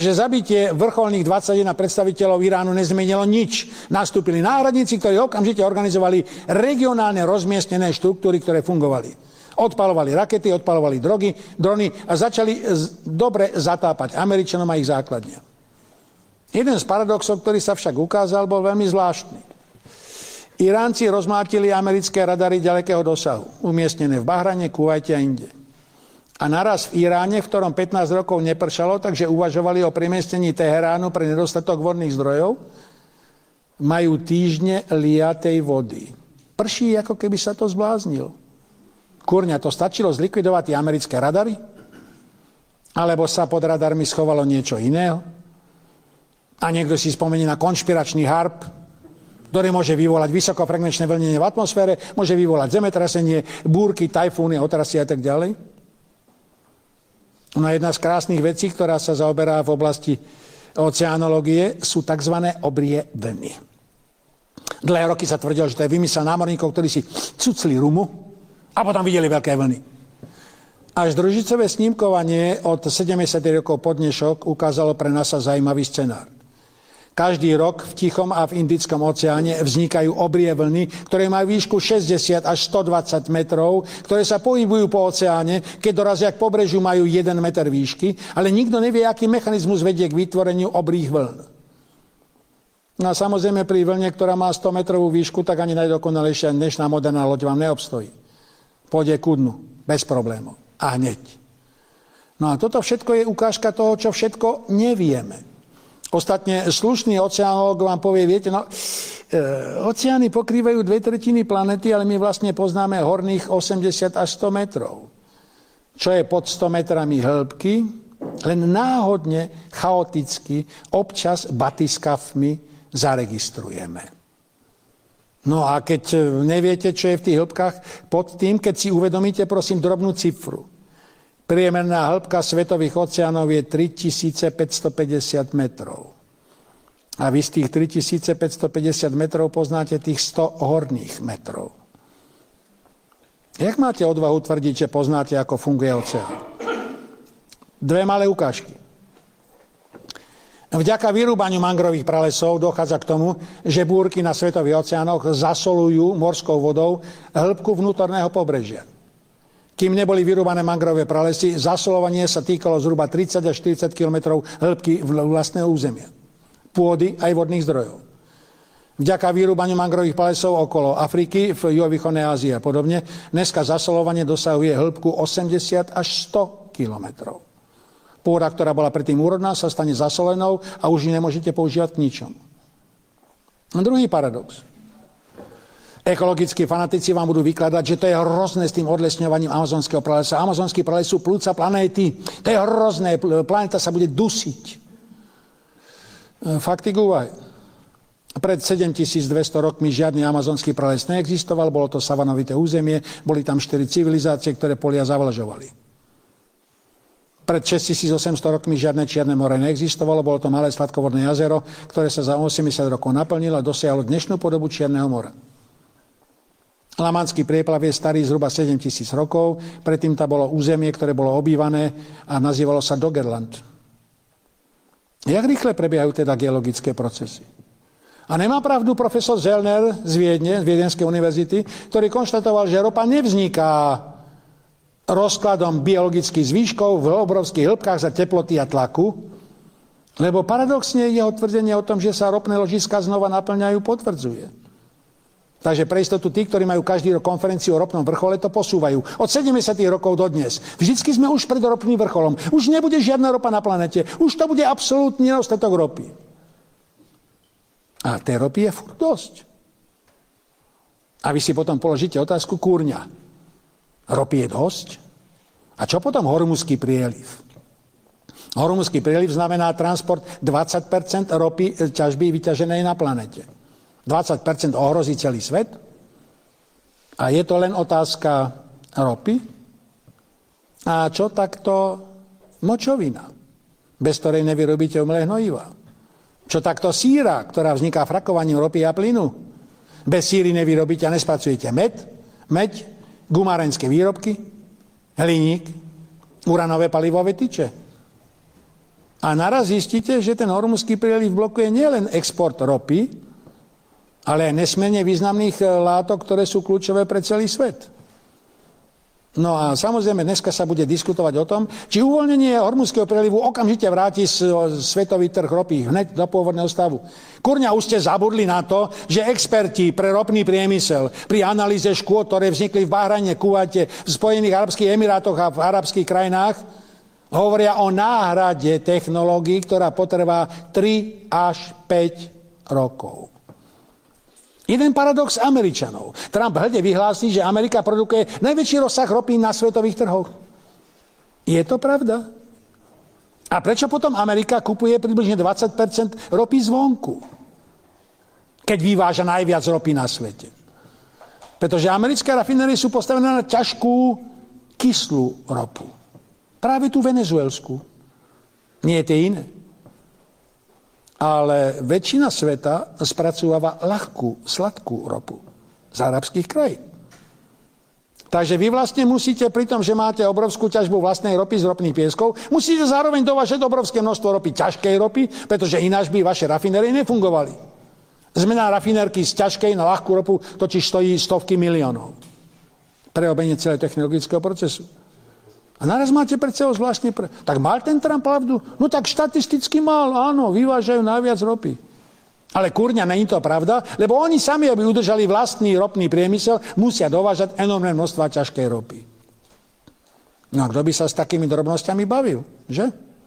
že zabitie vrcholných 21 predstaviteľov Iránu nezmenilo nič. Nastúpili náhradníci, ktorí okamžite organizovali regionálne rozmiestnené štruktúry, ktoré fungovali. Odpalovali rakety, odpalovali drony a začali dobre zatápať Američanom a ich základne. Jeden z paradoxov, ktorý sa však ukázal, bol veľmi zvláštny. Iránci rozmlátili americké radary ďalekého dosahu, umiestnené v Bahrajne, Kuvajte a inde. A naraz v Iráne, v ktorom 15 rokov nepršalo, takže uvažovali o premiestnení Teheránu pre nedostatok vodných zdrojov, majú týždne liatej vody. Prší, ako keby sa to zbláznil. Kurňa, to stačilo zlikvidovať tie americké radary? Alebo sa pod radarmi schovalo niečo iného? A niekto si spomenie na konšpiračný harp, ktorý môže vyvolať vysokofrekvenčné vlnenie v atmosfére, môže vyvolať zemetrasenie, búrky, tajfúny, otrasy a tak ďalej. No jedna z krásnych vecí, ktorá sa zaoberá v oblasti oceanológie, sú tzv. Obrie vlny. Dlhé roky sa tvrdilo, že to je vymysel námorníkov, ktorí si cucli rumu a potom videli veľké vlny. Až družicové snímkovanie od 70. rokov po dnešok ukázalo pre nás zaujímavý scenár. Každý rok v Tichom a v Indickom oceáne vznikajú obrie vlny, ktoré majú výšku 60 až 120 metrov, ktoré sa pohybujú po oceáne, keď dorazia k pobrežiu, majú 1 meter výšky, ale nikto nevie, aký mechanizmus vedie k vytvoreniu obrých vln. No a samozrejme pri vlne, ktorá má 100 metrovú výšku, tak ani najdokonalejšia dnešná moderná loď vám neobstojí. Pôjde ku dnu, bez problémov. A hneď. No a toto všetko je ukážka toho, čo všetko nevieme. Ostatne slušný oceánológ vám povie, viete, oceány pokrývajú 2/3 planety, ale my vlastne poznáme horných 80 až 100 metrov. Čo je pod 100 metrami hĺbky, len náhodne, chaoticky, občas batiskafmi zaregistrujeme. No a keď neviete, čo je v tých hĺbkach, pod tým, keď si uvedomíte, prosím, drobnú cifru. Priemerná hĺbka svetových oceánov je 3550 metrov. A vy z tých 3550 metrov poznáte tých 100 horných metrov. Jak máte odvahu tvrdiť, že poznáte, ako funguje oceán? Dve malé ukážky. Vďaka vyrúbaniu mangrových pralesov dochádza k tomu, že búrky na svetových oceánoch zasolujú morskou vodou hĺbku vnútorného pobrežia. Kým neboli vyrúbané mangrové pralesy, zasolovanie sa týkalo zhruba 30 až 40 km hĺbky vlastného územia. Pôdy aj vodných zdrojov. Vďaka vyrúbaniu mangrových pralesov okolo Afriky, v juhovýchodnej Ázii a podobne, dneska zasolovanie dosahuje hĺbku 80 až 100 km. Pôda, ktorá bola predtým úrodná, sa stane zasolenou a už ju nemôžete používať k ničomu. A druhý paradox. Ekologickí fanatici vám budú vykladať, že to je hrozné s tým odlesňovaním amazonského pralesa. Amazonský prales sú pľúca planéty. To je hrozné. Planéta sa bude dusiť. Fakty k úvahe. Pred 7200 rokmi žiadny amazonský prales neexistoval. Bolo to savanovité územie. Boli tam 4 civilizácie, ktoré polia zavlažovali. Pred 6800 rokmi žiadne Čierne more neexistovalo. Bolo to malé sladkovodné jazero, ktoré sa za 80 rokov naplnilo a dosiahlo dnešnú podobu Čierneho mora. Lamanský prieplav je starý zhruba 7000 rokov, predtým tam bolo územie, ktoré bolo obývané a nazývalo sa Doggerland. Jak rýchle prebiehajú teda geologické procesy? A nemá pravdu profesor Zellner z Viedne, z Viedenskej univerzity, ktorý konštatoval, že ropa nevzniká rozkladom biologických zvýškov v obrovských hĺbkach za teploty a tlaku, lebo paradoxne jeho tvrdenie o tom, že sa ropné ložiská znova naplňajú, potvrdzuje. Takže pre istotu tí, ktorí majú každý rok konferenciu o ropnom vrchole, to posúvajú. Od 70. rokov do dnes. Vždycky sme už pred ropným vrcholom. Už nebude žiadna ropa na planete. Už to bude absolútny nedostatok ropy. A tej ropy je furt dosť. A vy si potom položíte otázku, kurňa. Ropy je dosť? A čo potom Hormuzský prieliv? Hormuzský prieliv znamená transport 20% ropy ťažby vyťaženej na planete. 20% ohrozí celý svet? A je to len otázka ropy? A čo takto močovina, bez ktorej nevyrobíte umelé hnojiva? Čo takto síra, ktorá vzniká frakovaním ropy a plynu? Bez síry nevyrobíte a nespracujete meď, gumárenské výrobky, hliník, uranové palivové tyče. A naraz zistíte, že ten Hormuzský príliv blokuje nielen export ropy, ale aj nesmierne významných látok, ktoré sú kľúčové pre celý svet. No a samozrejme, dneska sa bude diskutovať o tom, či uvoľnenie Hormuzského prílivu okamžite vráti svetový trh ropy hneď do pôvodného stavu. Kurňa, už ste zabudli na to, že experti pre ropný priemysel pri analýze škôd, ktoré vznikli v Bahrajne, Kuvajte, v Spojených arabských emirátoch a v arabských krajinách, hovoria o náhrade technológií, ktorá potrvá 3 až 5 rokov. Jeden paradox Američanov. Trump hrdie vyhlási, že Amerika produkuje najväčší rozsah ropy na svetových trhoch. Je to pravda? A prečo potom Amerika kupuje približne 20% ropy zvonku, keď vyváža najviac ropy na svete? Pretože americké rafinérie sú postavené na ťažkú kyslú ropu. Práve tú venezuelskú. Nie tie iné. Ale väčšina sveta spracováva ľahkú, sladkú ropu z arabských krajín. Takže vy vlastne musíte, pri tom, že máte obrovskú ťažbu vlastnej ropy z ropných pieskov, musíte zároveň dovážať obrovské množstvo ropy, ťažkej ropy, pretože ináč by vaše rafinérie nefungovali. Zmena rafinérky z ťažkej na ľahkú ropu totiž stojí stovky miliónov. Prerobenie celého technologického procesu. A naraz máte pred sebou zvláštne... Tak mal ten Trump pravdu? No tak štatisticky mal, áno, vyvážajú najviac ropy. Ale kurňa, není to pravda, lebo oni sami, aby udržali vlastný ropný priemysel, musia dovážať enormné množstva ťažkej ropy. No a kto by sa s takými drobnosťami bavil, že?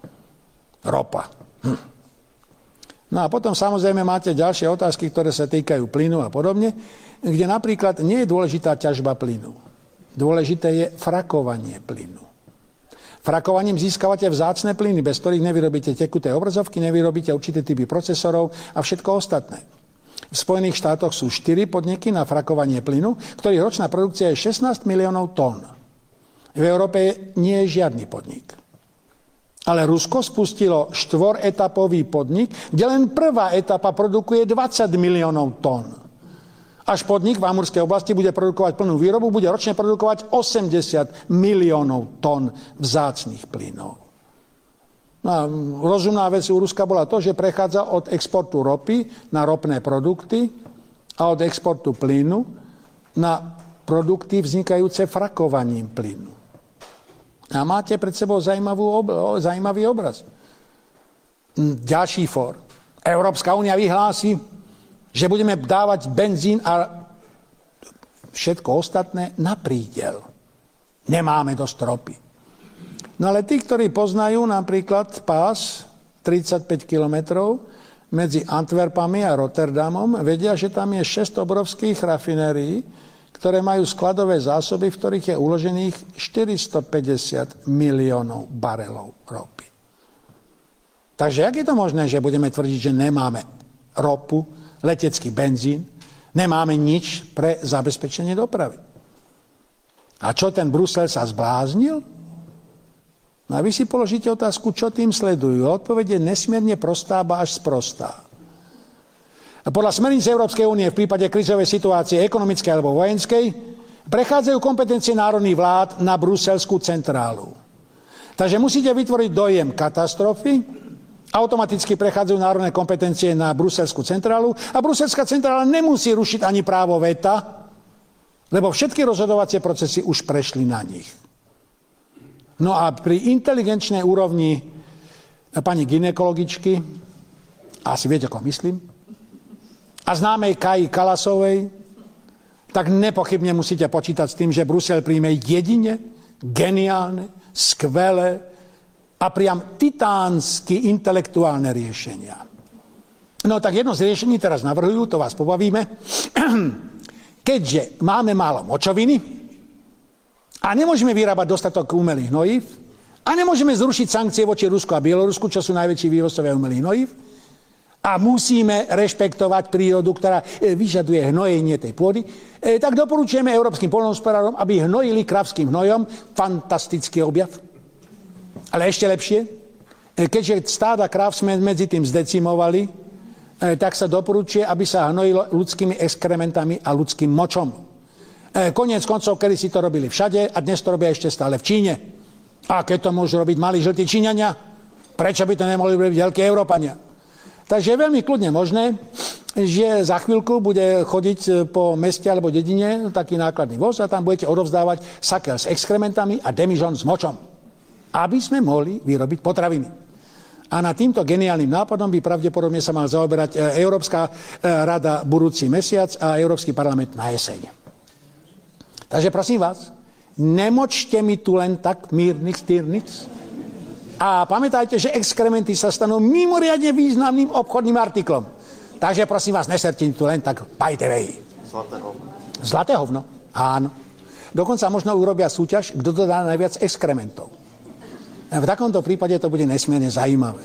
Ropa. No a potom samozrejme máte ďalšie otázky, ktoré sa týkajú plynu a podobne, kde napríklad nie je dôležitá ťažba plynu. Dôležité je frakovanie plynu. Frakovaním získavate vzácne plyny, bez ktorých nevyrobíte tekuté obrazovky, nevyrobíte určité typy procesorov a všetko ostatné. V Spojených štátoch sú 4 podniky na frakovanie plynu, ktorých ročná produkcia je 16 miliónov tón. V Európe nie je žiadny podnik. Ale Rusko spustilo 4-etapový podnik, kde len prvá etapa produkuje 20 miliónov tón. Až podnik v Amurskej oblasti bude produkovať plnú výrobu, bude ročne produkovať 80 miliónov tón vzácnych plynov. No a rozumná vec u Ruska bola to, že prechádza od exportu ropy na ropné produkty a od exportu plynu na produkty vznikajúce frakovaním plynu. A máte pred sebou zaujímavý obraz. Ďalší fór. Európska únia vyhlási, že budeme dávať benzín a všetko ostatné na prídel. Nemáme dosť ropy. No ale tí, ktorí poznajú napríklad pás 35 kilometrov medzi Antwerpami a Rotterdamom, vedia, že tam je 6 obrovských rafinérií, ktoré majú skladové zásoby, v ktorých je uložených 450 miliónov barelov ropy. Takže jak je to možné, že budeme tvrdiť, že nemáme ropu, letecký benzín, nemáme nič pre zabezpečenie dopravy? A čo, ten Brusel sa zbláznil? No a vy si položíte otázku, čo tým sledujú. Odpoveď je nesmierne prostá, ba až sprostá. Podľa smerníc Európskej únie v prípade krízovej situácie ekonomickej alebo vojenskej prechádzajú kompetencie národných vlád na bruselskú centrálu. Takže musíte vytvoriť dojem katastrofy, automaticky prechádzajú národné kompetencie na bruselskú centrálu a bruselská centrála nemusí rušiť ani právo veta, lebo všetky rozhodovacie procesy už prešli na nich. No a pri inteligenčnej úrovni pani gynekologičky, asi viete, ako myslím, a známej Kaji Kalasovej, tak nepochybne musíte počítať s tým, že Brusel príjme jedine geniálne, skvelé a priam titánsky intelektuálne riešenia. No tak jedno z riešení teraz navrhujú, to vás pobavíme. Keďže máme málo močoviny a nemôžeme vyrábať dostatok umelých hnojív a nemôžeme zrušiť sankcie voči Rusku a Bielorusku, čo sú najväčší vývozcovia umelých hnojív, a musíme rešpektovať prírodu, ktorá vyžaduje hnojenie tej pôdy, tak doporučujeme európskym poľnohospodárom, aby hnojili kravským hnojom. Fantastický objav. Ale ešte lepšie, keďže stáda kráv sme medzi tým zdecimovali, tak sa doporučuje, aby sa hnojilo ľudskými exkrementami a ľudským močom. Koniec koncov, kedy si to robili všade a dnes to robia ešte stále v Číne. A keď to môžu robiť malí žltí Číňania, Prečo by to nemohli robiť veľkí Európania? Takže je veľmi kľudne možné, že za chvíľku bude chodiť po meste alebo dedine taký nákladný voz a tam budete odovzdávať sakel s exkrementami a demižon s močom, aby sme mohli vyrobiť potraviny. A nad týmto geniálnym nápadom by pravdepodobne sa mal zaoberať Európska rada budúci mesiac a Európsky parlament na jeseň. Takže prosím vás, nemočte mi tu len tak mírnych stýrnic. A pamätajte, že exkrementy sa stanú mimoriadne významným obchodným artiklom. Takže prosím vás, neserte tu len tak pajtevej. Zlaté hovno. Zlaté hovno? Áno. Dokonca možno urobia súťaž, kto dodá najviac exkrementov. V takomto prípade to bude nesmierne zaujímavé.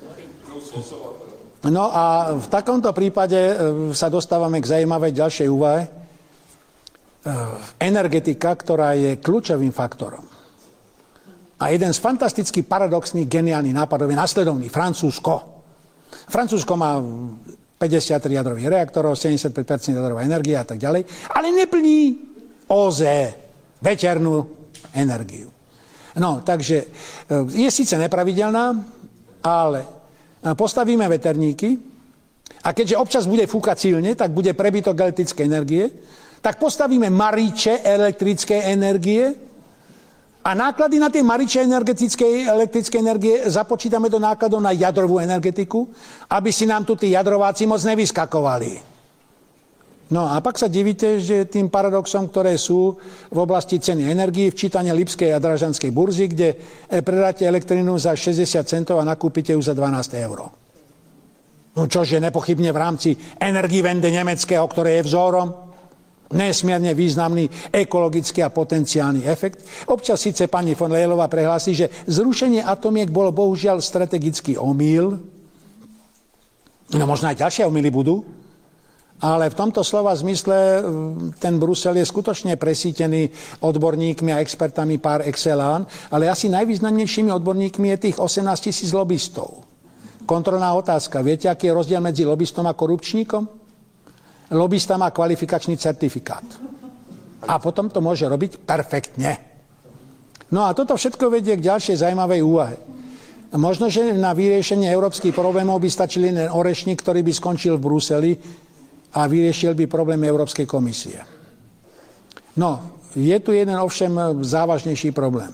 No a v takomto prípade sa dostávame k zaujímavej ďalšej úvahe. Energetika, ktorá je kľúčovým faktorom. A jeden z fantasticky paradoxných, geniálnych nápadov je nasledovný. Francúzsko. Francúzsko má 53 jadrových reaktorov, 75% jadrová energia a tak ďalej, ale neplní OZE, veternú energiu. No, takže je síce nepravidelná, ale postavíme veterníky a keďže občas bude fúkať silne, tak bude prebytok elektrickej energie, tak postavíme maríče elektrickej energie a náklady na tie mariče elektrickej energie započítame do nákladov na jadrovú energetiku, aby si nám tu tí jadrováci moc nevyskakovali. No a pak sa divíte, že tým paradoxom, ktoré sú v oblasti ceny energií, včítanie Lipskej a Dražanskej burzy, kde predáte elektrinu za 60 centov a nakúpite ju za 12 eur. No čože nepochybne v rámci Energiewende nemeckého, ktoré je vzorom, nesmierne významný ekologický a potenciálny efekt. Občas síce pani von Leylová prehlási, že zrušenie atomiek bolo bohužiaľ strategický omyl. No možno aj ďalšie omyly budú, ale v tomto slova zmysle ten Brusel je skutočne presítený odborníkmi a expertami par excellence, ale asi najvýznamnejšími odborníkmi je tých 18 000 lobistov. Kontrolná otázka. Viete, aký je rozdiel medzi lobistom a korupčníkom? Lobista má kvalifikačný certifikát. A potom to môže robiť perfektne. No a toto všetko vedie k ďalšej zaujímavej úvahe. Možno, že na vyriešenie európskych problémov by stačil len orešník, ktorý by skončil v Bruseli a vyriešil by problém Európskej komisie. No, je tu jeden ovšem závažnejší problém.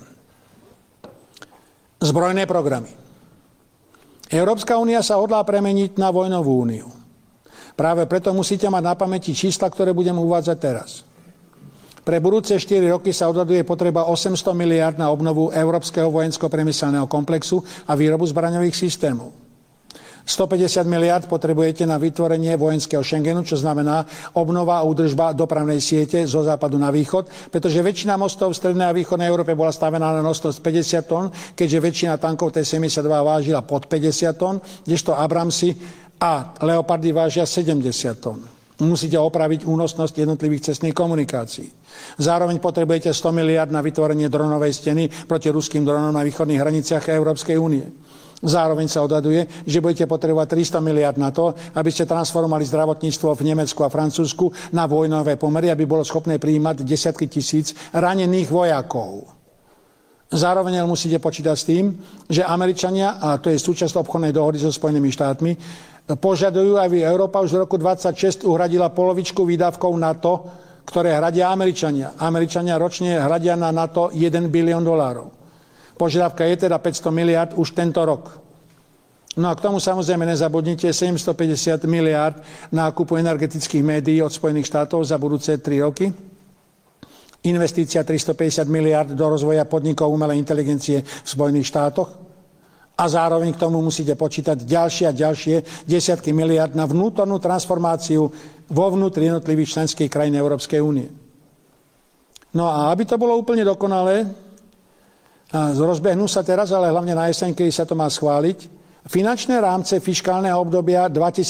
Zbrojné programy. Európska únia sa hodlá premeniť na vojnovú úniu. Práve preto musíte mať na pamäti čísla, ktoré budem uvádzať teraz. Pre budúce 4 roky sa odhaduje potreba 800 miliárd na obnovu európskeho vojensko-priemyselného komplexu a výrobu zbraňových systémov. 150 miliárd potrebujete na vytvorenie vojenského Schengenu, čo znamená obnova a údržba dopravnej siete zo západu na východ, pretože väčšina mostov v strednej a východnej Európe bola stavená na nosnosť 50 tón, keďže väčšina tankov T-72 vážila pod 50 tón, kdežto Abramsy a Leopardy vážia 70 tón. Musíte opraviť únosnosť jednotlivých cestných komunikácií. Zároveň potrebujete 100 miliárd na vytvorenie dronovej steny proti ruským dronom na východných hraniciach Európskej únie. Zároveň sa odhaduje, že budete potrebovať 300 miliárd na to, aby ste transformovali zdravotníctvo v Nemecku a Francúzsku na vojnové pomery, aby bolo schopné prijímať desiatky tisíc ranených vojakov. Zároveň musíte počítať s tým, že Američania, a to je súčasť obchodnej dohody so Spojenými štátmi, požadujú, aby Európa už v roku 2026 uhradila polovičku výdavkov NATO, ktoré hradia Američania. Američania ročne hradia na NATO $1 bilión. Požiadavka je teda 500 miliárd už tento rok. No a k tomu samozrejme nezabudnite 750 miliárd nákupu energetických médií od Spojených štátov za budúce 3 roky. Investícia 350 miliárd do rozvoja podnikov umelej inteligencie v Spojených štátoch. A zároveň k tomu musíte počítať ďalšie a ďalšie desiatky miliárd na vnútornú transformáciu vo vnútri jednotlivých členských krajín Európskej únie. No a aby to bolo úplne dokonalé, rozbehnú sa teraz, ale hlavne na jeseň, kedy sa to má schváliť, finančné rámce fiškálneho obdobia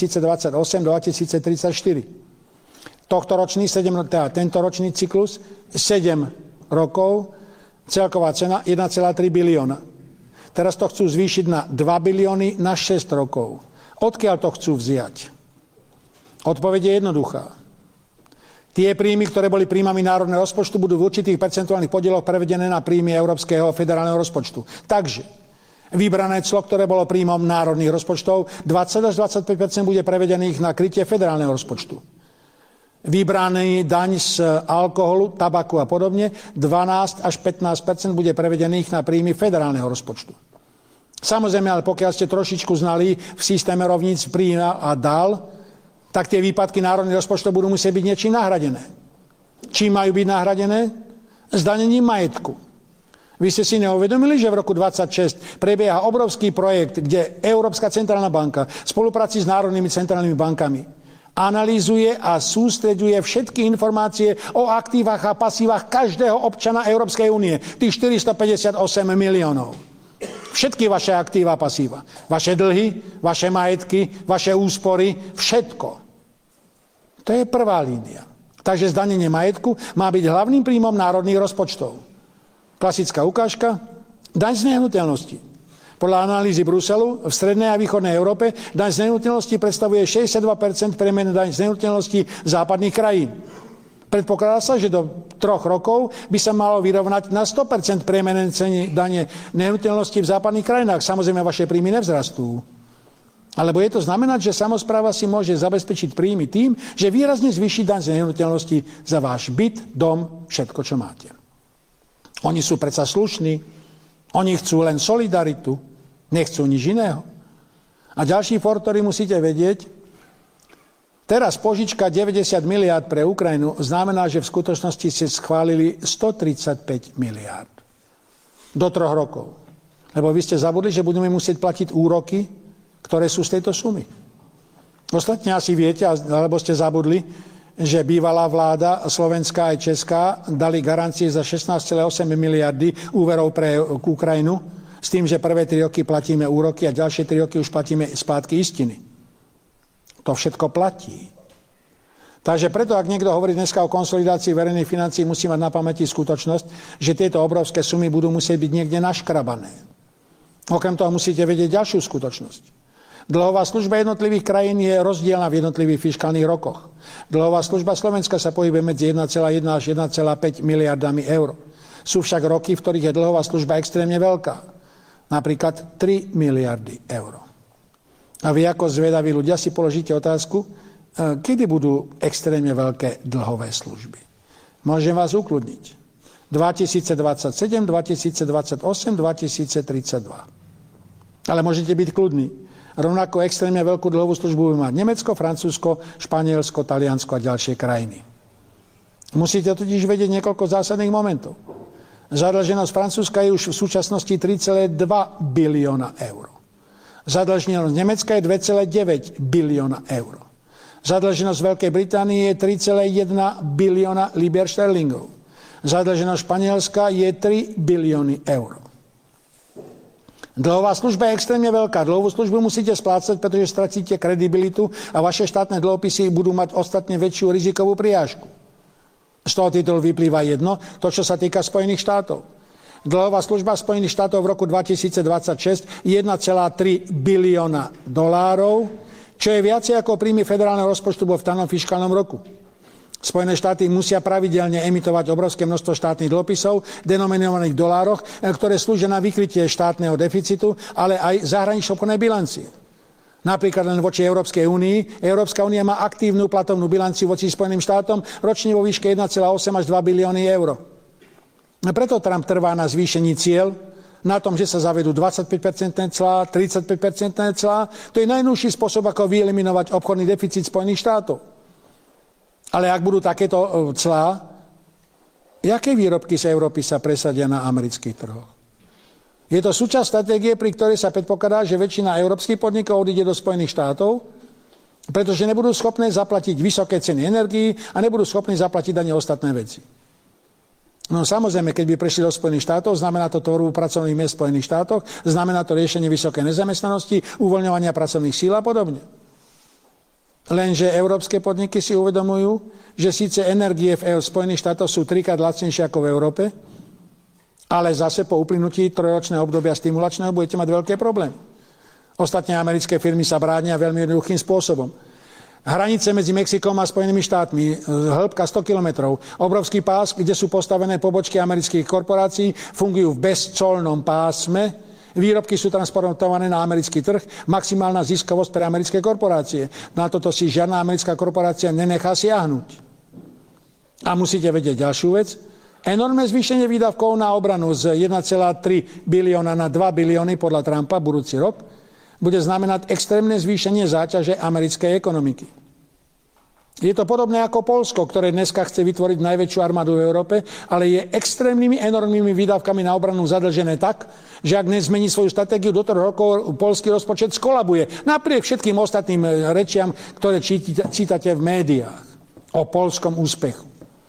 2028-2034. Tento ročný cyklus 7 rokov, celková cena 1,3 bilióna. Teraz to chcú zvýšiť na 2 bilióny na 6 rokov. Odkiaľ to chcú vziať? Odpoveď je jednoduchá. Tie príjmy, ktoré boli príjmami národného rozpočtu, budú v určitých percentuálnych podieloch prevedené na príjmy Európskeho federálneho rozpočtu. Takže Vybrané clo, ktoré bolo príjmom národných rozpočtov, 20 až 25% bude prevedených na krytie federálneho rozpočtu. Vybraný daň z alkoholu, tabaku a podobne, 12 až 15% bude prevedených na príjmy federálneho rozpočtu. Samozrejme, ale pokiaľ ste trošičku znali v systéme rovníc príjma a dal, tak tie výpadky národných rozpočtov budú musieť byť niečím nahradené. Čím majú byť nahradené? Zdanením majetku. Vy ste si neuvedomili, že v roku 2026 prebieha obrovský projekt, kde Európska centrálna banka v spolupráci s národnými centrálnymi bankami analýzuje a sústreďuje všetky informácie o aktívach a pasívach každého občana Európskej únie. Tých 458 miliónov. Všetky vaše aktíva a pasíva. Vaše dlhy, vaše majetky, vaše úspory, všetko. To je prvá línia. Takže zdanenie majetku má byť hlavným príjmom národných rozpočtov. Klasická ukážka, daň z nehnuteľnosti. Podľa analýzy Bruselu v strednej a východnej Európe daň z nehnuteľnosti predstavuje 62% priemernej daň z nehnuteľnosti západných krajín. Predpokladá sa, že do 3 rokov by sa malo vyrovnať na 100% priemernej ceny dane nehnuteľnosti v západných krajinách. Samozrejme, vaše príjmy nevzrastú. Alebo je to znamenať, že samospráva si môže zabezpečiť príjmy tým, že výrazne zvýši daň z nehnuteľnosti za váš byt, dom, všetko, čo máte. Oni sú predsa slušní, oni chcú len solidaritu, nechcú nič iného. A ďalší for, ktorý musíte vedieť, teraz požička 90 miliárd pre Ukrajinu znamená, že v skutočnosti ste schválili 135 miliárd. Do 3 rokov. Lebo vy ste zabudli, že budeme musieť platiť úroky, ktoré sú z tejto sumy. Ostatne asi viete, alebo ste zabudli, že bývalá vláda, slovenská aj česká, dali garancie za 16,8 miliardy úverov pre Ukrajinu, s tým, že prvé 3 roky platíme úroky a ďalšie 3 roky už platíme splátky istiny. To všetko platí. Takže preto, ak niekto hovorí dneska o konsolidácii verejných financií, musí mať na pamäti skutočnosť, že tieto obrovské sumy budú musieť byť niekde naškrabané. Okrem toho musíte vedieť ďalšiu skutočnosť. Dlhová služba jednotlivých krajín je rozdielna v jednotlivých fiškálnych rokoch. Dlhová služba Slovenska sa pohybuje medzi 1,1 až 1,5 miliardami eur. Sú však roky, v ktorých je dlhová služba extrémne veľká. Napríklad 3 miliardy eur. A vy ako zvedaví ľudia si položíte otázku, kedy budú extrémne veľké dlhové služby. Môžem vás ukludniť. 2027, 2028, 2032. Ale môžete byť kľudní. Rovnako extrémne veľkú dlhovú službu by mať Nemecko, Francúzsko, Španielsko, Taliansko a ďalšie krajiny. Musíte totiž vedieť niekoľko zásadných momentov. Zadlženosť Francúzska je už v súčasnosti 3,2 bilióna eur. Zadlženosť Nemecka je 2,9 bilióna eur. Zadlženosť Veľkej Británie je 3,1 bilióna libier šterlingov. Zadlženosť Španielska je 3 bilióny eur. Dlhová služba je extrémne veľká. Dlhovú službu musíte splácať, pretože stratíte kredibilitu a vaše štátne dlhopisy budú mať ostatne väčšiu rizikovú prirážku. Z toho titulu vyplýva jedno, to, čo sa týka Spojených štátov. Dlhová služba Spojených štátov v roku 2026 1,3 bilióna dolárov, čo je viacej ako príjmy federálneho rozpočtu vo v danom fiškálnom roku. Spojené štáty musia pravidelne emitovať obrovské množstvo štátnych dlhopisov, denominovaných v dolároch, ktoré slúžia na vykrytie štátneho deficitu, ale aj zahranično-obchodnej bilancie. Napríklad len voči Európskej únii. Európska únia má aktívnu platovnú bilanciu voči Spojeným štátom ročne vo výške 1,8 až 2 bilióny eur. Preto Trump trvá na zvýšení cieľ, na tom, že sa zavedú 25% clá, 35% clá. To je najnovší spôsob, ako vyeliminovať obchodný deficit Spojených štátov. Ale ak budú takéto clá, jaké výrobky z Európy sa presadia na amerických trhoch? Je to súčasť stratégie, pri ktorej sa predpokladá, že väčšina európskych podnikov odíde do Spojených štátov, pretože nebudú schopné zaplatiť vysoké ceny energií a nebudú schopní zaplatiť ani ostatné veci. No samozrejme, keď by prešli do Spojených štátov, znamená to tvorbu pracovných miest v Spojených štátoch, znamená to riešenie vysokej nezamestnanosti, uvoľňovania pracovných síl a podobne. Lenže európske podniky si uvedomujú, že síce energie v Spojených štátoch sú 3-krát lacnejšie ako v Európe, ale zase po uplynutí 3-ročného obdobia stimulačného budete mať veľké problémy. Ostatné americké firmy sa bránia veľmi jednoduchým spôsobom. Hranice medzi Mexikom a Spojenými štátmi, hĺbka 100 kilometrov, obrovský pás, kde sú postavené pobočky amerických korporácií, fungujú v bezcolnom pásme, Výrobky sú transportované na americký trh, maximálna ziskovosť pre americké korporácie. Na toto si žiadna americká korporácia nenechá siahnuť. A musíte vedieť ďalšiu vec. Enormné zvýšenie výdavkov na obranu z 1,3 bilióna na 2 bilióny podľa Trumpa budúci rok bude znamenať extrémne zvýšenie záťaže americkej ekonomiky. Je to podobné ako Poľsko, ktoré dneska chce vytvoriť najväčšiu armádu v Európe, ale je extrémnymi, enormnými výdavkami na obranu zadlžené tak, že ak nezmení svoju stratégiu, do 3 rokov poľský rozpočet skolabuje. Napriek všetkým ostatným rečiam, ktoré čítate v médiách o poľskom úspechu.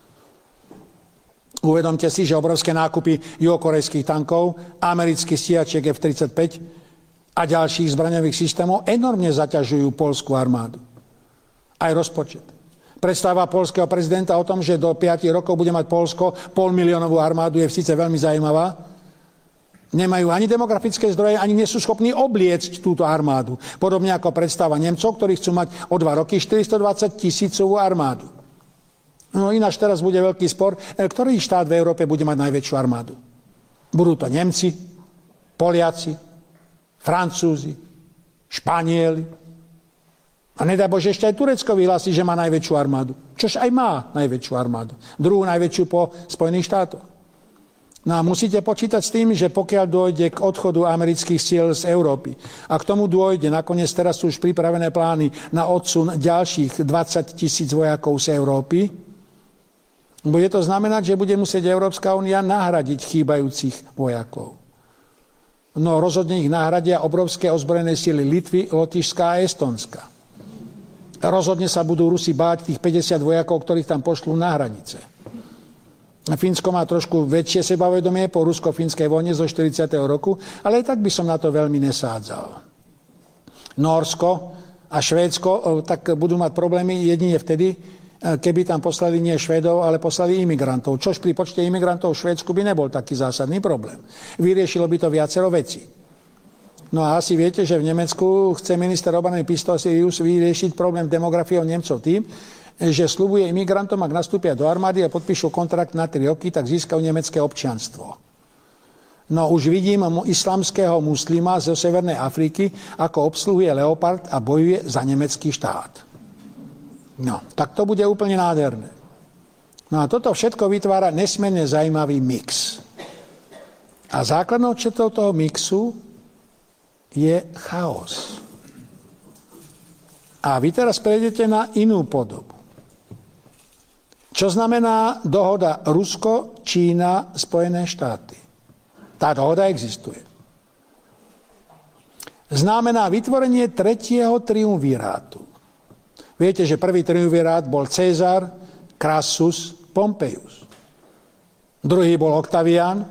Uvedomte si, že obrovské nákupy juhokorejských tankov, amerických stíhačiek F-35 a ďalších zbraňových systémov enormne zaťažujú poľskú armádu. Aj rozpočet. Predstava poľského prezidenta o tom, že do 5 rokov bude mať Poľsko 500 000 armádu, je síce veľmi zaujímavá. Nemajú ani demografické zdroje, ani nie sú schopní obliecť túto armádu. Podobne ako predstava Nemcov, ktorí chcú mať o 2 roky 420 000 armádu. No ináč teraz bude veľký spor, ktorý štát v Európe bude mať najväčšiu armádu. Budú to Nemci, Poliaci, Francúzi, Španieli. A nedaj Bože, ešte aj Turecko vyhlási, že má najväčšiu armádu. Čož aj má najväčšiu armádu. Druhú najväčšiu po Spojených štátoch. No a musíte počítať s tým, že pokiaľ dôjde k odchodu amerických síl z Európy a k tomu dôjde, nakoniec teraz sú už pripravené plány na odsun ďalších 20 000 vojakov z Európy, bude to znamenať, že bude musieť Európska únia nahradiť chýbajúcich vojakov. No rozhodne ich nahradia obrovské ozbrojené síly Litvy, Lotyšska a Estonska. Rozhodne sa budú Rusi báť tých 50 vojakov, ktorých tam pošlú na hranice. Fínsko má trošku väčšie sebavedomie po rusko-fínskej vojne zo 40. roku, ale aj tak by som na to veľmi nesádzal. Nórsko a Švédsko tak budú mať problémy jedine vtedy, keby tam poslali nie Švédov, ale poslali imigrantov. Čož pri počte imigrantov v Švédsku by nebol taký zásadný problém. Vyriešilo by to viacero vecí. No a asi viete, že v Nemecku chce minister obrany Pistorius vyriešiť problém demografiou Nemcov tým, že sľubuje imigrantom, ak nastúpia do armády a podpíšu kontrakt na 3 roky, tak získajú nemecké občianstvo. No už vidím islamského muslima zo Severnej Afriky, ako obsluhuje Leopard a bojuje za nemecký štát. No, tak to bude úplne nádherné. No a toto všetko vytvára nesmierne zaujímavý mix. A základnou črtou toho mixu je chaos. A vy teraz prejdete na inú podobu. Čo znamená dohoda Rusko, Čína, Spojené štáty? Tá dohoda existuje. Znamená vytvorenie tretieho triumvirátu. Viete, že prvý triumvirát bol Cezar, Crassus, Pompeius. Druhý bol Octavian,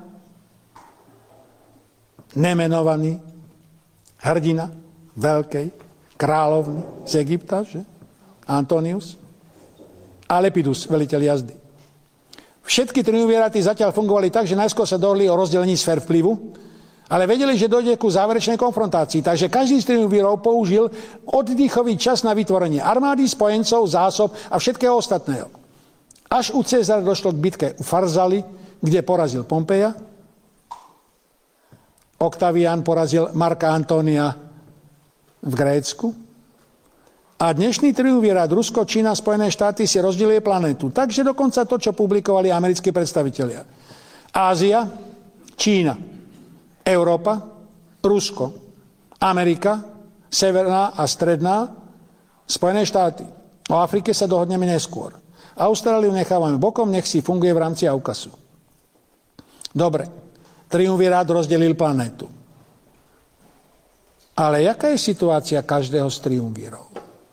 nemenovaný hrdina veľkej kráľovny z Egypta, že? Antonius. A Lepidus, veliteľ jazdy. Všetky triumviráty zatiaľ fungovali tak, že najskôr sa dohodli o rozdelení sfér vplyvu, ale vedeli, že dojde ku záverečnej konfrontácii. Takže každý z triumvirov použil oddychový čas na vytvorenie armády, spojencov, zásob a všetkého ostatného. Až u Cezara došlo k bitke u Farzali, kde porazil Pompeja. Octavian porazil Marka Antónia v Grécku. A dnešný triumvirát Rusko, Čína, Spojené štáty si rozdeľuje planétu. Takže dokonca to, čo publikovali americkí predstavitelia. Ázia, Čína, Európa, Rusko, Amerika, Severná a Stredná, Spojené štáty. O Afrike sa dohodneme neskôr. Austráliu nechávame bokom, nech si funguje v rámci AUKUSu. Dobre, triumvirát rozdelil planétu. Ale jaká je situácia každého z triumvírov?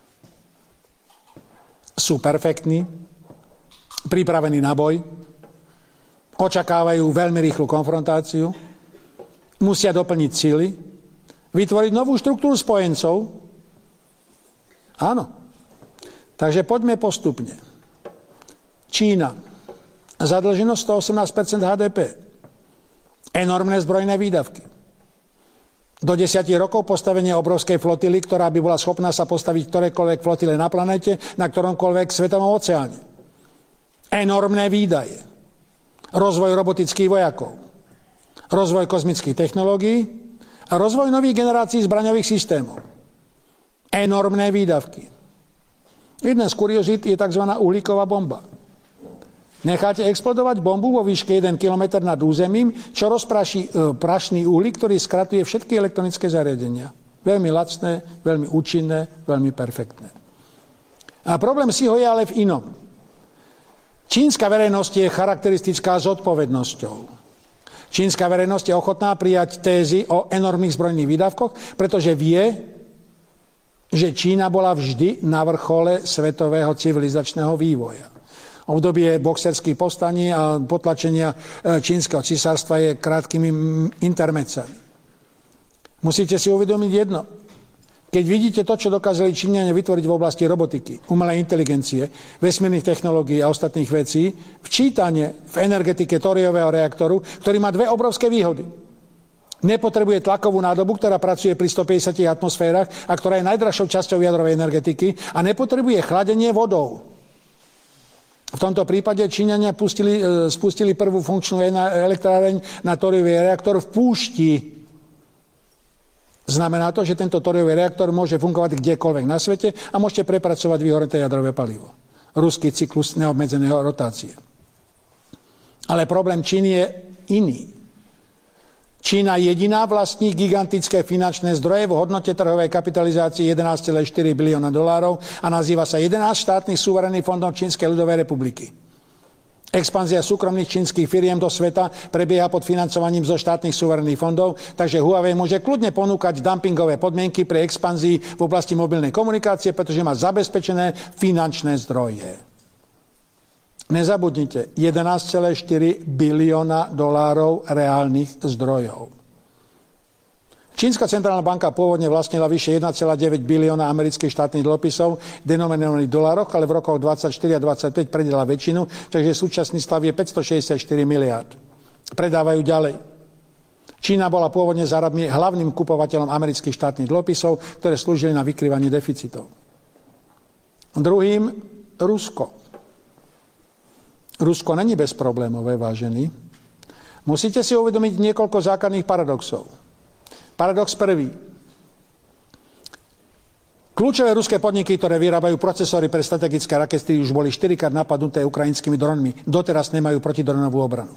Sú perfektní, pripravení na boj, očakávajú veľmi rýchlu konfrontáciu, musia doplniť síly, vytvoriť novú štruktúru spojencov. Áno. Takže poďme postupne. Čína. Zadlženosť 118% HDP. Enormné zbrojné výdavky. Do 10 rokov postavenie obrovskej flotily, ktorá by bola schopná sa postaviť ktorékoľvek flotile na planete, na ktoromkoľvek svetovom oceáne. Enormné výdaje. Rozvoj robotických vojakov. Rozvoj kozmických technológií Rozvoj nových generácií zbraňových systémov. Enormné výdavky. Jedna z kuriozít je tzv. Uhlíková bomba. Necháte explodovať bombu vo výške 1 km nad územím, čo rozpraší prašný uhlík, ktorý skratuje všetky elektronické zariadenia. Veľmi lacné, veľmi účinné, veľmi perfektné. A problém si ho je ale v inom. Čínska verejnosť je charakteristická zodpovednosťou. Čínska verejnosť je ochotná prijať tézy o enormných zbrojných výdavkoch, pretože vie, že Čína bola vždy na vrchole svetového civilizačného vývoja. Obdobie boxerských povstaní a potlačenia čínskeho cisárstva je krátkými intermedzami. Musíte si uvedomiť jedno. Keď vidíte to, čo dokázali Číňania vytvoriť v oblasti robotiky, umelej inteligencie, vesmírnych technológií a ostatných vecí, včítanie v energetike thoriového reaktoru, ktorý má dve obrovské výhody. Nepotrebuje tlakovú nádobu, ktorá pracuje pri 150 atmosférach a ktorá je najdražšou časťou jadrovej energetiky, a nepotrebuje chladenie vodou. V tomto prípade Číňania spustili prvú funkčnú elektráreň na thoriový reaktor v púšti. Znamená to, že tento thoriový reaktor môže fungovať kdekoľvek na svete a môžete prepracovať vyhoreté jadrové palivo. Ruský cyklus neobmedzeného rotácie. Ale problém Číny je iný. Čína jediná vlastní gigantické finančné zdroje v hodnote trhovej kapitalizácie 11,4 bilióna dolárov a nazýva sa 11 štátnych suverénnych fondov Čínskej ľudovej republiky. Expanzia súkromných čínskych firiem do sveta prebieha pod financovaním zo štátnych suverénnych fondov, takže Huawei môže kľudne ponúkať dumpingové podmienky pri expanzii v oblasti mobilnej komunikácie, pretože má zabezpečené finančné zdroje. Nezabudnite, 11,4 bilióna dolárov reálnych zdrojov. Čínska centrálna banka pôvodne vlastnila vyše 1,9 bilióna amerických štátnych dlhopisov denominovaných v dolároch, ale v rokoch 24 a 25 predala väčšinu, takže súčasný stav je 564 miliárd. Predávajú ďalej. Čína bola pôvodne za Arabmi hlavným kupovateľom amerických štátnych dlhopisov, ktoré slúžili na vykrývanie deficitov. Druhým, Rusko. Rusko není bezproblémové, vážení. Musíte si uvedomiť niekoľko základných paradoxov. Paradox prvý. Kľúčové ruské podniky, ktoré vyrábajú procesory pre strategické rakety, už boli 4-krát napadnuté ukrajinskými dronmi. Doteraz nemajú protidronovú obranu.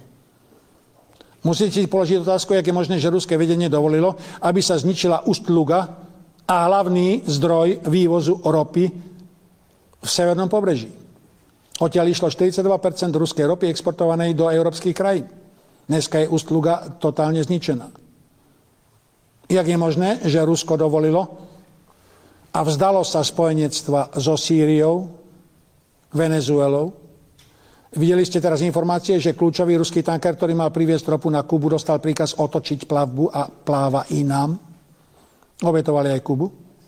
Musíte si položiť otázku, jak je možné, že ruské vedenie dovolilo, aby sa zničila Ust-Luga a hlavný zdroj vývozu ropy v severnom pobreží. Odtiaľ išlo 42% ruskej ropy exportovanej do európskych krajín. Dneska je Ust-Luga totálne zničená. Jak je možné, že Rusko dovolilo a vzdalo sa spojenectva so Sýriou, Venezuelou? Videli ste teraz informácie, že kľúčový ruský tanker, ktorý mal priviesť ropu na Kubu, dostal príkaz otočiť plavbu a pláva inám. Obetovali aj Kubu.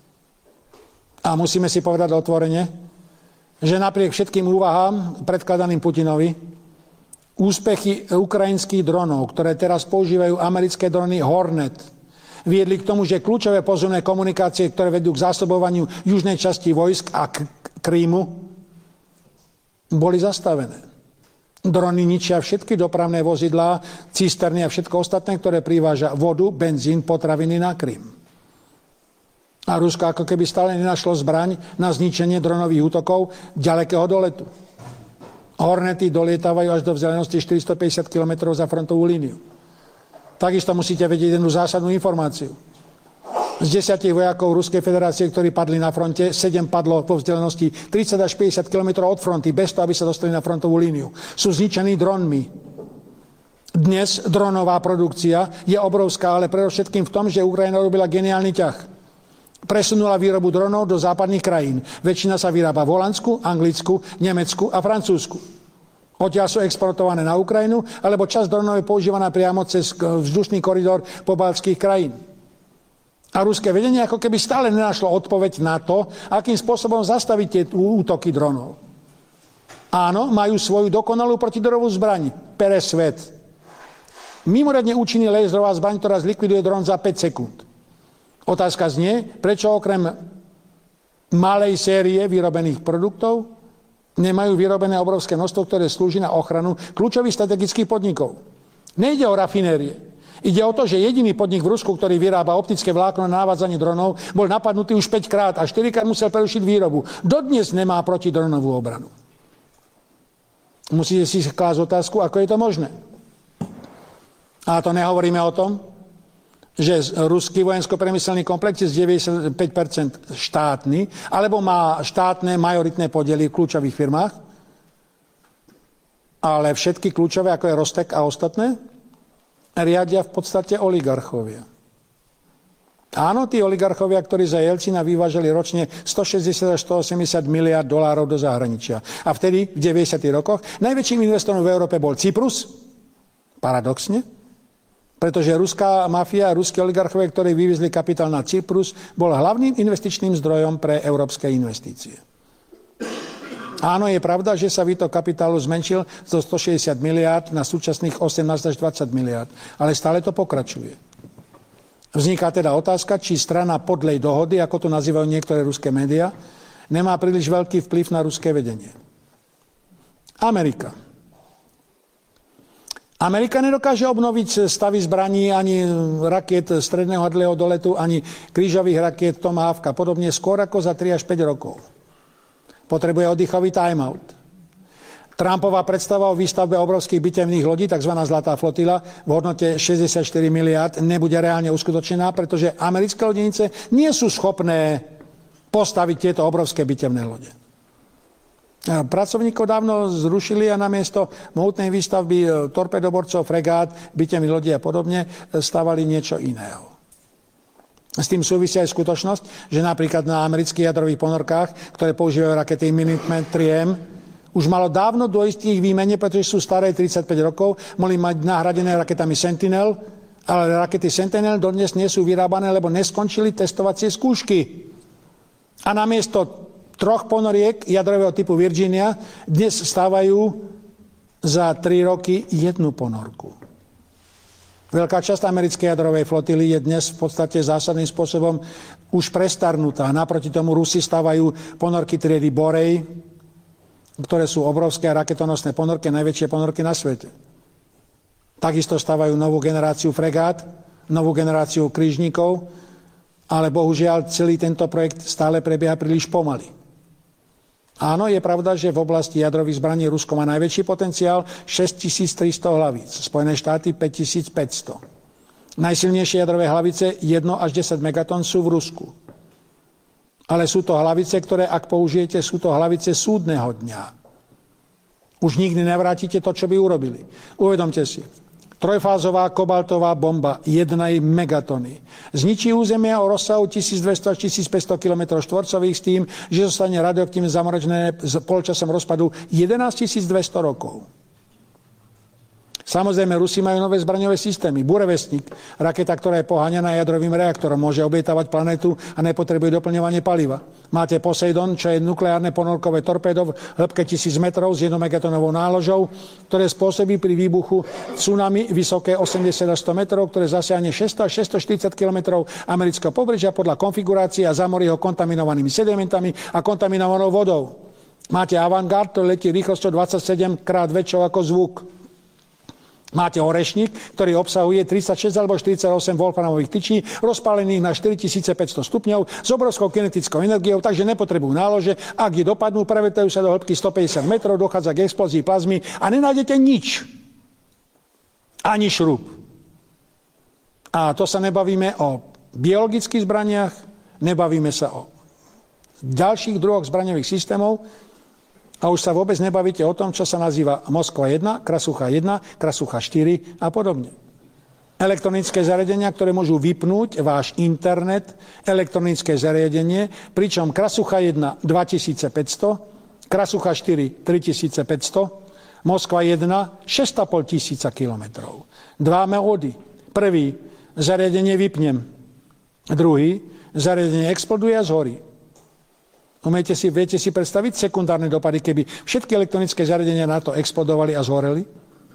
A musíme si povedať otvorene, že napriek všetkým úvahám predkladaným Putinovi, úspechy ukrajinských dronov, ktoré teraz používajú americké drony Hornet, viedli k tomu, že kľúčové pozemné komunikácie, ktoré vedú k zásobovaniu južnej časti vojsk a Krímu, boli zastavené. Drony ničia všetky dopravné vozidlá, cisterny a všetko ostatné, ktoré priváža vodu, benzín, potraviny na Krím. A Rusko ako keby stále nenašlo zbraň na zničenie dronových útokov ďalekého doletu. Hornety dolietávajú až do vzdialenosti 450 km za frontovú líniu. Takisto musíte vedieť jednu zásadnú informáciu. Z 10 vojakov Ruskej federácie, ktorí padli na fronte, 7 padlo po vzdialenosti 30 až 50 km od fronty, bez toho, aby sa dostali na frontovú líniu. Sú zničení dronmi. Dnes dronová produkcia je obrovská, ale predovšetkým v tom, že Ukrajina robila geniálny ťah. Presunula výrobu dronov do západných krajín. Väčšina sa vyrába v Holandsku, Anglicku, Nemecku a Francúzsku. Odtiaľ sú exportované na Ukrajinu, alebo časť dronov je používaná priamo cez vzdušný koridor pobaltských krajín. A ruské vedenie ako keby stále nenašlo odpoveď na to, akým spôsobom zastaviť tie útoky dronov. Áno, majú svoju dokonalú protidronovú zbraň, Peresvet. Mimoriadne účinný laserová zbraň, ktorá zlikviduje dron za 5 sekúnd. Otázka znie, prečo okrem malej série vyrobených produktov nemajú vyrobené obrovské množstvo, ktoré slúži na ochranu kľúčových strategických podnikov. Nejde o rafinérie. Ide o to, že jediný podnik v Rusku, ktorý vyrába optické vlákno na navádzanie dronov, bol napadnutý už 5 krát a 4 krát musel prerušiť výrobu. Dodnes nemá protidronovú obranu. Musíte si klásť otázku, ako je to možné. A to nehovoríme o tom, že ruský vojensko-priemyselný komplex je z 95% štátny, alebo má štátne majoritné podiely v kľúčových firmách, ale všetky kľúčové, ako je Rostek a ostatné, riadia v podstate oligarchovia. Áno, tí oligarchovia, ktorí za Jelcina vyvážali ročne 160 až 180 miliard dolárov do zahraničia. A vtedy, v 90. rokoch, najväčším investorom v Európe bol Cyprus, paradoxne, pretože ruská mafia a ruskí oligarchovia, ktorí vyviezli kapitál na Cyprus, bol hlavným investičným zdrojom pre európske investície. Áno, je pravda, že sa výtok kapitálu zmenšil zo 160 miliárd na súčasných 18 až 20 miliárd, ale stále to pokračuje. Vzniká teda otázka, či strana podlej dohody, ako to nazývajú niektoré ruské médiá, nemá príliš veľký vplyv na ruské vedenie. Amerika. Amerika nedokáže obnoviť stavy zbraní ani rakiet stredného a dlhého doletu, ani krížových rakiet Tomahawk a podobne skôr ako za 3 až 5 rokov. Potrebuje oddychový time-out. Trumpová predstava o výstavbe obrovských bitevných lodí, tzv. Zlatá flotila, v hodnote 64 miliárd, nebude reálne uskutočnená, pretože americké lodenice nie sú schopné postaviť tieto obrovské bitevné lode. Pracovníkov dávno zrušili a namiesto mohutnej výstavby torpedoborcov, fregát, bitevných lodí a podobne stavali niečo iného. S tým súvisia aj skutočnosť, že napríklad na amerických jadrových ponorkách, ktoré používajú rakety Minuteman 3M, už malo dávno dôjsť ich výmene, pretože sú staré 35 rokov, mohli mať nahradené raketami Sentinel, ale rakety Sentinel dodnes nie sú vyrábané, lebo neskončili testovacie skúšky. A namiesto 3 ponoriek jadrového typu Virginia dnes stávajú za 3 roky 1 ponorku. Veľká časť americkej jadrovej flotily je dnes v podstate zásadným spôsobom už prestarnutá. Naproti tomu Rusi stavajú ponorky triedy Borej, ktoré sú obrovské raketonosné ponorky, najväčšie ponorky na svete. Takisto stavajú novú generáciu fregát, novú generáciu krížnikov, ale bohužiaľ celý tento projekt stále prebieha príliš pomaly. Áno, je pravda, že v oblasti jadrových zbraní Rusko má najväčší potenciál, 6300 hlavíc, Spojené štáty 5500. Najsilnejšie jadrové hlavice 1 až 10 megatón sú v Rusku. Ale sú to hlavice, ktoré ak použijete, sú to hlavice súdneho dňa. Už nikdy nevrátite to, čo by urobili. Uvedomte si. Trojfázová kobaltová bomba 1 megatony zničí územia o rozsahu 1200 až 1500 km štvorcových s tým, že zostane radioaktívne zamračené s polčasom rozpadu 11200 rokov. Samozrejme, Rusi majú nové zbraňové systémy. Burevestník, raketa, ktorá je poháňaná jadrovým reaktorom, môže oblietávať planetu a nepotrebuje doplňovanie paliva. Máte Poseidon, čo je nukleárne ponorkové torpédo v hĺbke 1000 metrov s 1 megatonovou náložou, ktoré spôsobí pri výbuchu tsunami vysoké 80 až 100 metrov, ktoré zasiahne 600 až 640 km amerického pobrežia podľa konfigurácie a zamorí ho kontaminovanými sedimentami a kontaminovanou vodou. Máte Avangard, ktorý letí rýchlosťou 27 krát väčšou ako zvuk. Máte orešník, ktorý obsahuje 36 alebo 48 wolframových tyčí, rozpálených na 4500 stupňov s obrovskou kinetickou energiou, takže nepotrebujú nálože. Ak je dopadnú, prevetajú sa do hĺbky 150 metrov, dochádza k explózii plazmy a nenájdete nič. Ani šrub. A to sa nebavíme o biologických zbraniach, nebavíme sa o ďalších druhoch zbraňových systémov, a už sa vôbec nebavíte o tom, čo sa nazýva Moskva 1, Krasucha 1, Krasucha 4 a podobne. Elektronické zariadenia, ktoré môžu vypnúť váš internet, elektronické zariadenie, pričom Krasucha 1 2500, Krasucha 4 3500, Moskva 1 6500 kilometrov. 2 módy. Prvý, zariadenie vypnem. Druhý, zariadenie exploduje a zhorí. Viete si predstaviť sekundárne dopady, keby všetky elektronické zariadenia na to explodovali a zhoreli?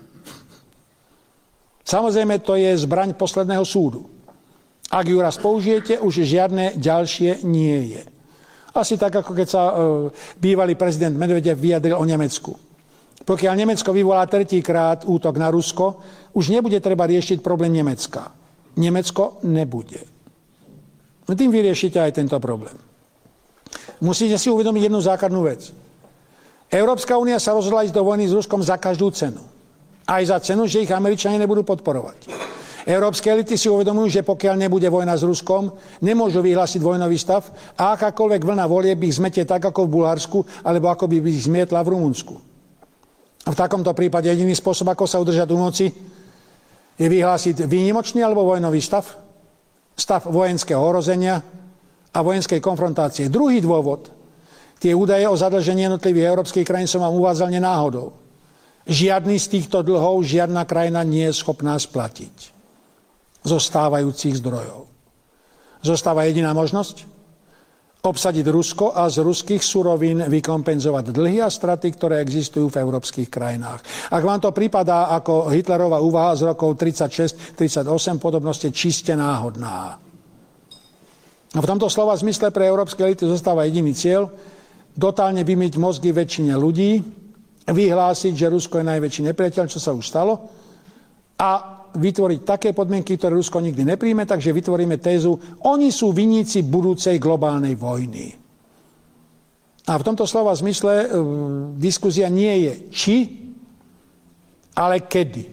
Samozrejme, to je zbraň posledného súdu. Ak ju raz použijete, už žiadne ďalšie nie je. Asi tak, ako keď sa bývalý prezident Medvedev vyjadril o Nemecku. Pokiaľ Nemecko vyvolá tretíkrát útok na Rusko, už nebude treba riešiť problém Nemecka. Nemecko nebude. No tým vyriešite aj tento problém. Musíte si uvedomiť jednu základnú vec. Európska únia sa rozhodla ísť do vojny s Ruskom za každú cenu. Aj za cenu, že ich Američania nebudú podporovať. Európske elity si uvedomujú, že pokiaľ nebude vojna s Ruskom, nemôžu vyhlásiť vojnový stav a akákoľvek vlna volieb ich zmetie tak ako v Bulharsku, alebo ako by ich zmietla v Rumunsku. A v takomto prípade jediný spôsob, ako sa udržať u moci, je vyhlásiť výnimočný alebo vojnový stav, stav vojenského ohrozenia a vojenskej konfrontácie. Druhý dôvod, tie údaje o zadlžení jednotlivých európskych krajín som vám uvádzal nenáhodou. Žiadny z týchto dlhov žiadna krajina nie je schopná splatiť zo stávajúcich zdrojov. Zostáva jediná možnosť? Obsadiť Rusko a z ruských surovín vykompenzovať dlhy a straty, ktoré existujú v európskych krajinách. Ak vám to prípadá ako Hitlerová úvaha z rokov 36-38, podobnosť je čiste náhodná. A v tomto slova zmysle pre európske elity zostáva jediný cieľ, totálne vymyť mozgy väčšine ľudí, vyhlásiť, že Rusko je najväčší nepriateľ, čo sa už stalo, a vytvoriť také podmienky, ktoré Rusko nikdy nepríjme, takže vytvoríme tézu, oni sú viníci budúcej globálnej vojny. A v tomto slova zmysle diskusia nie je či, ale kedy.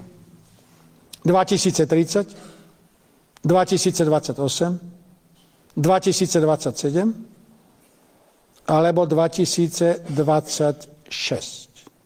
2030, 2028, 2027 alebo 2026.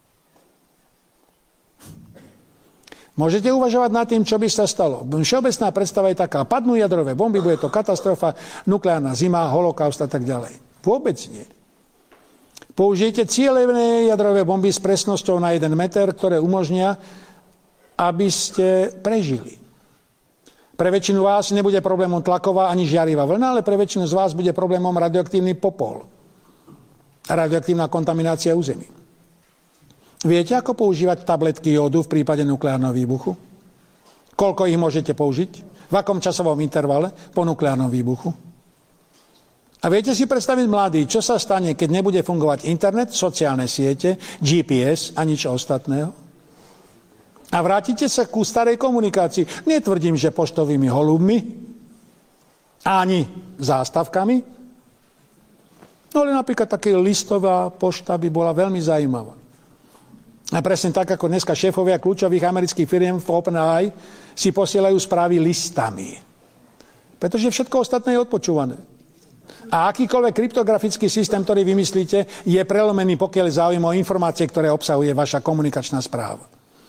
Môžete uvažovať nad tým, čo by sa stalo. Všeobecná predstava je taká, padnú jadrové bomby, bude to katastrofa, nukleárna zima, holokaust a tak ďalej. Vôbec nie. Použijete cielené jadrové bomby s presnosťou na 1 meter, ktoré umožnia, aby ste prežili. Pre väčšinu vás nebude problémom tlaková ani žiarivá vlna, ale pre väčšinu z vás bude problémom radioaktívny popol. Radioaktívna kontaminácia území. Viete, ako používať tabletky jódu v prípade nukleárneho výbuchu? Koľko ich môžete použiť? V akom časovom intervale po nukleárnom výbuchu? A viete si predstaviť, mladí, čo sa stane, keď nebude fungovať internet, sociálne siete, GPS a nič ostatného? A vrátite sa ku starej komunikácii. Netvrdím, že poštovými holubmi, ani zástavkami, no ale napríklad taká listová pošta by bola veľmi zaujímavá. A presne tak, ako dneska šéfovia kľúčových amerických firiem v OpenAI si posielajú správy listami. Pretože všetko ostatné je odpočúvané. A akýkoľvek kryptografický systém, ktorý vymyslíte, je prelomený, pokiaľ záujem o informácie, ktoré obsahuje vaša komunikačná správa.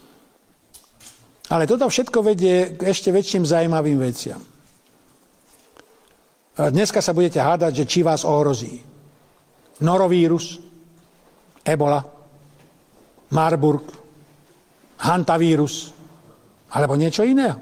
Ale toto všetko vedie k ešte väčším zaujímavým veciam. Dneska sa budete hádať, že či vás ohrozí norovírus, ebola, Marburg, hantavírus alebo niečo iného.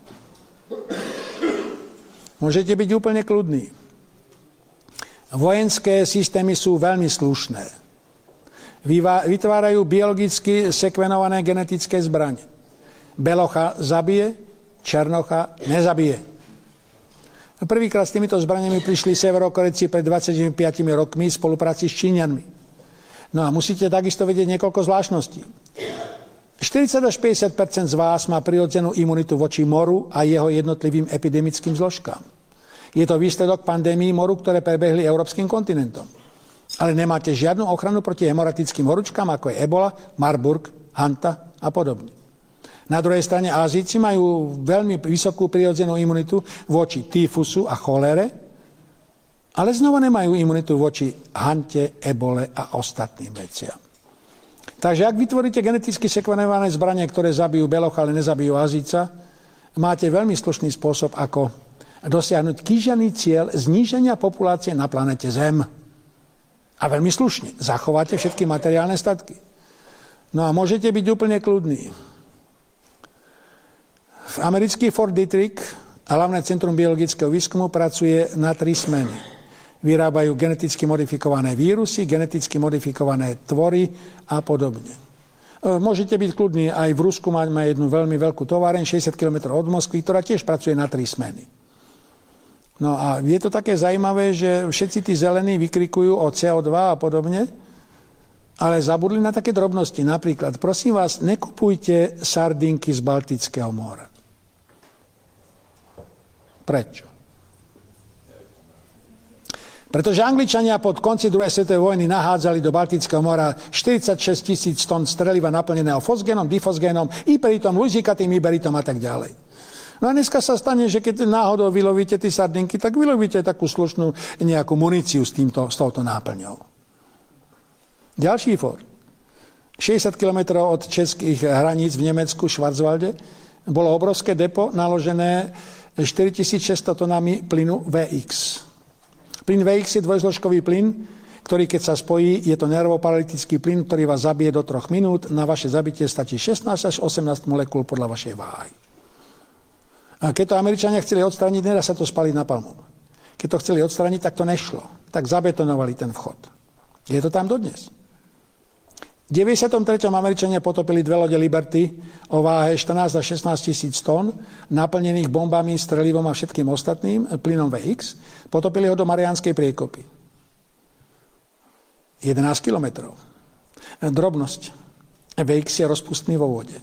Môžete byť úplne kľudní. Vojenské systémy sú veľmi slušné. Vytvárajú biologicky sekvenované genetické zbrane. Belocha zabije, Černocha nezabije. Prvýkrát s týmito zbraniami prišli Severokorejci pred 25 rokmi v spolupráci s Číňanmi. No a musíte takisto vedieť niekoľko zvláštností. 40 až 50% z vás má prirodzenú imunitu voči moru a jeho jednotlivým epidemickým zložkám. Je to výsledok pandémií moru, ktoré prebehli európskym kontinentom. Ale nemáte žiadnu ochranu proti hemoratickým horúčkám, ako je ebola, Marburg, hanta a podobne. Na druhej strane Ázíci majú veľmi vysokú prirodzenú imunitu voči tyfusu a cholére, ale znova nemajú imunitu voči hante, ebole a ostatným veciam. Takže ak vytvoríte geneticky sekvenované zbranie, ktoré zabijú belocha, ale nezabijú Ázíca, máte veľmi slušný spôsob, ako dosiahnuť kýžený cieľ zníženia populácie na planete Zem. A veľmi slušne. Zachováte všetky materiálne statky. No a môžete byť úplne kľudní. V americký Fort Detrick, hlavné centrum biologického výskumu, pracuje na 3 smeny. Vyrábajú geneticky modifikované vírusy, geneticky modifikované tvory a podobne. Môžete byť kľudní, aj v Rusku máme jednu veľmi veľkú továreň, 60 km od Moskvy, ktorá tiež pracuje na 3 smeny. No a je to také zaujímavé, že všetci tí zelení vykrikujú o CO2 a podobne, Ale zabudli na také drobnosti. Napríklad, prosím vás, nekupujte sardinky z Baltického mora. Prečo? Pretože Angličania pod konci druhej svetovej vojny nahádzali do Baltického mora 46 000 tón streliva naplneného fosgénom, difosgénom, iperitom, luzikatým, iberitom a tak ďalej. No a dneska sa stane, že keď náhodou vylovíte tie sardinky, tak vylovíte takú slušnú nejakú muníciu s touto náplňou. Ďalší for. 60 km od českých hraníc v Nemecku, Schwarzwalde, bolo obrovské depo naložené 4600 tonami plynu VX. Plyn VX je dvojzložkový plyn, ktorý keď sa spojí, je to nervoparalytický plyn, ktorý vás zabije do 3 minút. Na vaše zabitie stačí 16 až 18 molekúl podľa vašej váhy. A keď to Američania chceli odstrániť, nedá sa to spaliť napalmom. Keď to chceli odstrániť, tak to nešlo. Tak zabetonovali ten vchod. Je to tam dodnes. V 93. Američania potopili 2 lode Liberty o váhe 14 až 16 000 tón, naplnených bombami, strelivom a všetkým ostatným, plynom VX. Potopili ho do Mariánskej priekopy. 11 kilometrov. Drobnosť. VX je rozpustný vo vode.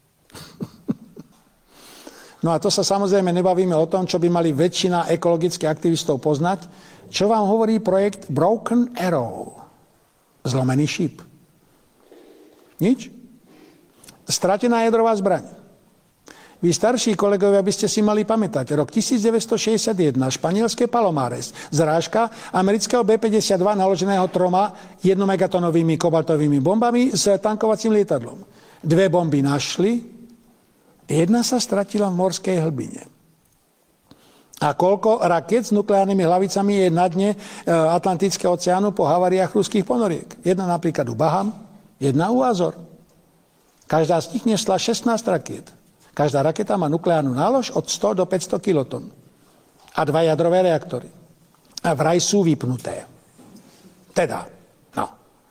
No a to sa samozrejme nebavíme o tom, čo by mali väčšina ekologických aktivistov poznať. Čo vám hovorí projekt Broken Arrow? Zlomený šíp. Nič? Stratená jadrová zbraň. Vy starší kolegovia by ste si mali pamätať. Rok 1961, španielské Palomares, zrážka amerického B-52 naloženého 3 1-megatonovými kobaltovými bombami s tankovacím lietadlom. 2 bomby našli, jedna sa stratila v morskej hlbine. A koľko raket s nukleárnymi hlavicami je na dne Atlantického oceánu po haváriách ruských ponoriek? Jedna napríklad u Baham, jedna u Azor. Každá z nich nesla 16 rakiet. Každá raketa má nukleárnu nálož od 100 do 500 kilotón. A 2 jadrové reaktory. A vraj sú vypnuté. Teda, no.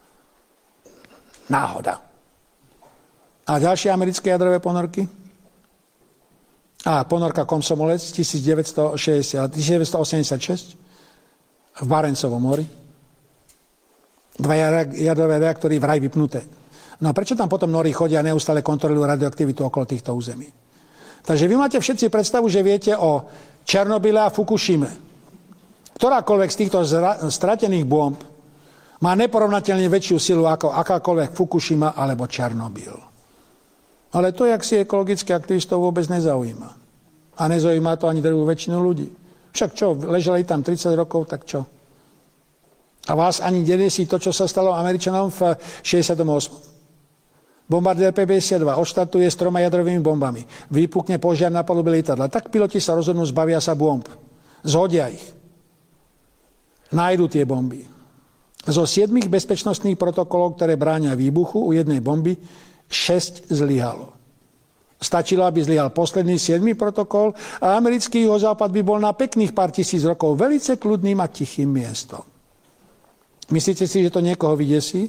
Náhoda. A ďalšie americké jadrové ponorky? A ponorka Komsomolec 1986 v Barencovom mori. 2 jadrové reaktory vraj vypnuté. No a prečo tam potom Nori chodia a neustále kontrolujú radioaktivitu okolo týchto území? Takže vy máte všetci predstavu, že viete o Černobyle a Fukušime. Ktorákoľvek z týchto stratených bomb má neporovnateľne väčšiu silu ako akákoľvek Fukušima alebo Černobyl. Ale to, jak si ekologických aktivistov vôbec nezaujíma. A nezaujíma to ani druhú väčšinu ľudí. Však čo, ležali tam 30 rokov, tak čo? A vás ani nedesí to, čo sa stalo Američanom v 68. Bombardier P-52 odštartuje s 3 jadrovými bombami. Vypukne požiar na palube lietadla. Tak piloti sa rozhodnú, zbavia sa bomb. Zhodia ich. Nájdu tie bomby. Zo 7 bezpečnostných protokolov, ktoré bránia výbuchu u jednej bomby, 6 zlyhalo. Stačilo, aby zlyhal posledný 7. protokol a americký juhozápad by bol na pekných pár tisíc rokov velice kľudným a tichým miestom. Myslíte si, že to niekoho vydesí?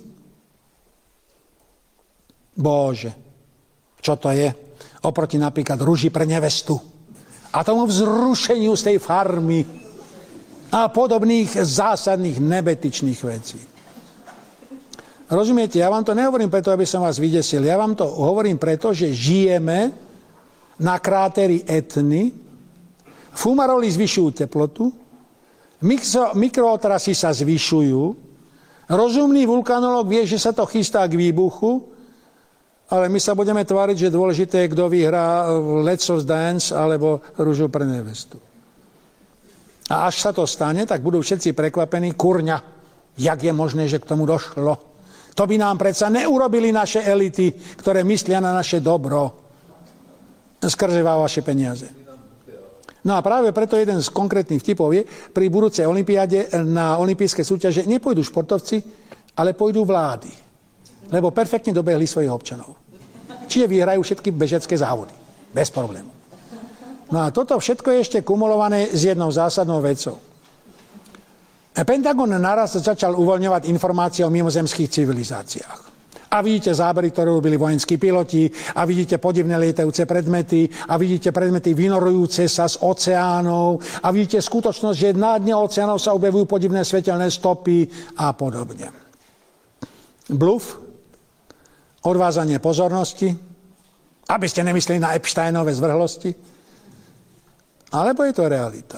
Bože, čo to je? Oproti napríklad ruži pre nevestu a tomu vzrušeniu z tej farmy a podobných zásadných nebetičných vecí. Rozumiete, ja vám to nehovorím preto, aby som vás vydesil. Ja vám to hovorím preto, že žijeme na kráteri Etny, fumaroli zvyšujú teplotu, mikrootrasy sa zvyšujú, rozumný vulkanológ vie, že sa to chystá k výbuchu, ale my sa budeme tváriť, že dôležité je, kto vyhrá Let's Dance alebo Ružu pre nevestu. A až sa to stane, tak budú všetci prekvapení, kurňa, jak je možné, že k tomu došlo. To by nám predsa neurobili naše elity, ktoré myslia na naše dobro. Skrze vaše peniaze. No a práve preto jeden z konkrétnych vtipov je, pri budúcej olympiáde na olympijské súťaže nepôjdu športovci, ale pôjdu vlády. Lebo perfektne dobehli svojich občanov. Čiže vyhrajú všetky bežecké závody. Bez problémov. No a toto všetko je ešte kumulované s jednou zásadnou vecou. Pentagon naraz začal uvoľňovať informácie o mimozemských civilizáciách. A vidíte zábery, ktoré robili vojenskí piloti, a vidíte podivné lietajúce predmety, a vidíte predmety vynorujúce sa z oceánov, a vidíte skutočnosť, že na dne oceánov sa objavujú podivné svetelné stopy a podobne. bluf, odvázanie pozornosti, aby ste nemysleli na Epsteinove zvrhlosti, alebo je to realita.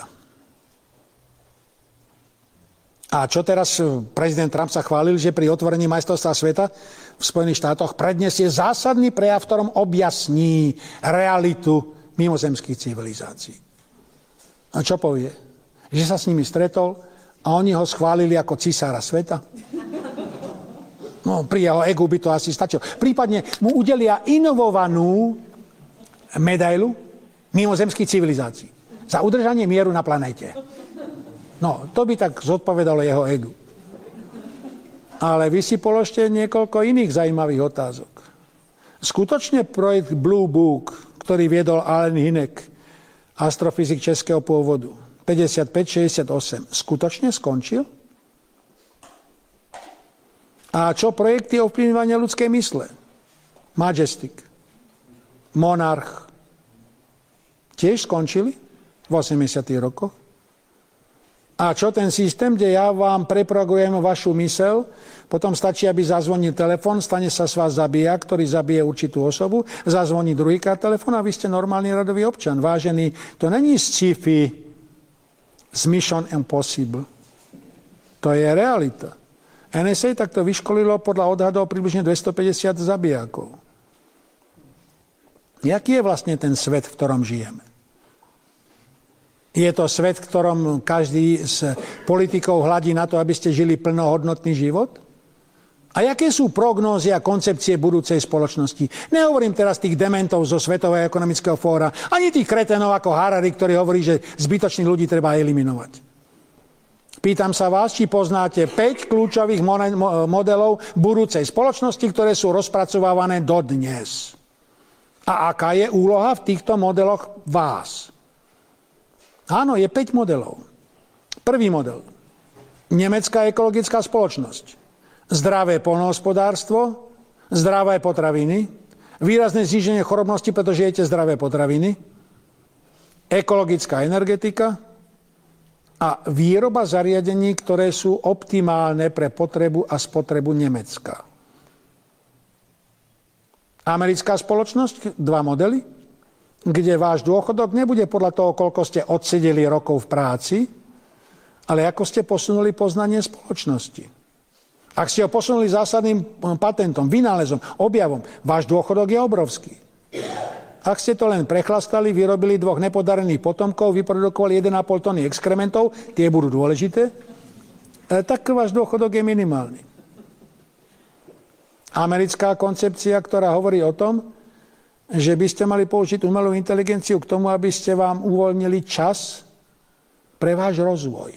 A čo teraz prezident Trump sa chválil, že pri otvorení majstrovstva sveta v Spojených štátoch predniesie zásadný prejav, v ktorom objasní realitu mimozemských civilizácií. A čo povie? Že sa s nimi stretol a oni ho schválili ako cisára sveta? No, pri jeho egu by to asi stačilo. Prípadne mu udelia inovovanú medailu mimozemských civilizácií za udržanie mieru na planéte. No, to by tak zodpovedalo jeho egu. Ale vy si položte niekoľko iných zaujímavých otázok. Skutočne projekt Blue Book, ktorý viedol Allen Hynek, astrofyzik českého pôvodu, 55-68, skutočne skončil? A čo projekty ovplyvňovania ľudskej mysle? Majestic, Monarch, tiež skončili v 80. rokoch? A čo ten systém, kde ja vám preprogramujem vašu myseľ, potom stačí, aby zazvonil telefon, stane sa z vás zabijak, ktorý zabije určitú osobu, zazvoní druhýkrát telefon a vy ste normálny radový občan. Vážený, to není sci-fi z Mission Impossible. To je realita. NSA takto vyškolilo podľa odhadov približne 250 zabijakov. Jaký je vlastne ten svet, v ktorom žijeme? Je to svet, v ktorom každý z politikov hladí na to, aby ste žili plnohodnotný život? A jaké sú prognózy a koncepcie budúcej spoločnosti? Nehovorím teraz tých dementov zo Svetového ekonomického fóra, ani tých kretenov ako Harari, ktorý hovorí, že zbytočných ľudí treba eliminovať. Pýtam sa vás, či poznáte 5 kľúčových modelov budúcej spoločnosti, ktoré sú rozpracovávané dodnes. A aká je úloha v týchto modeloch vás? Áno, je 5 modelov. Prvý model. Nemecká ekologická spoločnosť. Zdravé poľnohospodárstvo, zdravé potraviny, výrazné zníženie chorobnosti, pretože jete zdravé potraviny, ekologická energetika a výroba zariadení, ktoré sú optimálne pre potrebu a spotrebu Nemecka. Americká spoločnosť, 2 modely, kde váš dôchodok nebude podľa toho, koľko ste odsedeli rokov v práci, ale ako ste posunuli poznanie spoločnosti. Ak ste ho posunuli zásadným patentom, vynálezom, objavom, váš dôchodok je obrovský. Ak ste to len prechlastali, vyrobili 2 nepodarených potomkov, vyprodukovali 1,5 tony exkrementov, tie budú dôležité, tak váš dôchodok je minimálny. Americká koncepcia, ktorá hovorí o tom, že by ste mali použiť umelú inteligenciu k tomu, aby ste vám uvoľnili čas pre váš rozvoj.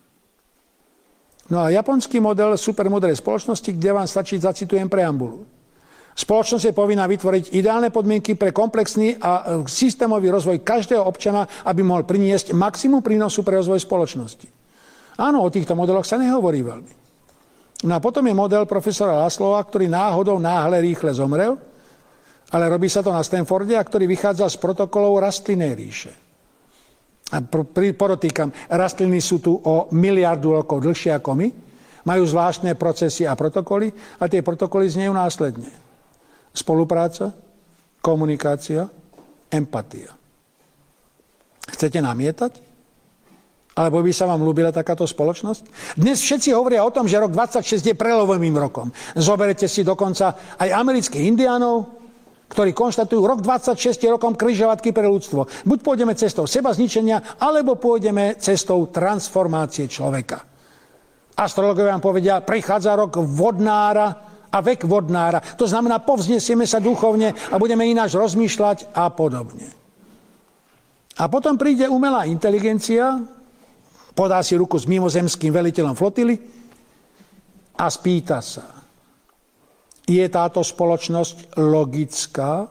No a japonský model supermodrej spoločnosti, kde vám stačí, zacitujem preambulu. Spoločnosť je povinná vytvoriť ideálne podmienky pre komplexný a systémový rozvoj každého občana, aby mohol priniesť maximum prínosu pre rozvoj spoločnosti. Áno, o týchto modeloch sa nehovorí veľmi. No a potom je model profesora Laslova, ktorý náhodou náhle rýchle zomrel, ale robí sa to na Stanforde, a ktorý vychádza z protokolov rastlinnej ríše. A podotýkam, rastliny sú tu o miliardu rokov dlhšie ako my, majú zvláštne procesy a protokoly a tie protokoly znejú následne. Spolupráca, komunikácia, empatia. Chcete namietať? Alebo by sa vám ľúbila takáto spoločnosť? Dnes všetci hovoria o tom, že rok 26 je prelovovým rokom. Zoberete si dokonca aj amerických indiánov, ktorí konštatujú, rok 26 je rokom križovatky pre ľudstvo. Buď pôjdeme cestou seba zničenia, alebo pôjdeme cestou transformácie človeka. Astrológovia vám povedia, prichádza rok vodnára a vek vodnára. To znamená, povznesieme sa duchovne a budeme ináč rozmýšľať a podobne. A potom príde umelá inteligencia, podá si ruku s mimozemským veliteľom flotily a spýta sa, je táto spoločnosť logická?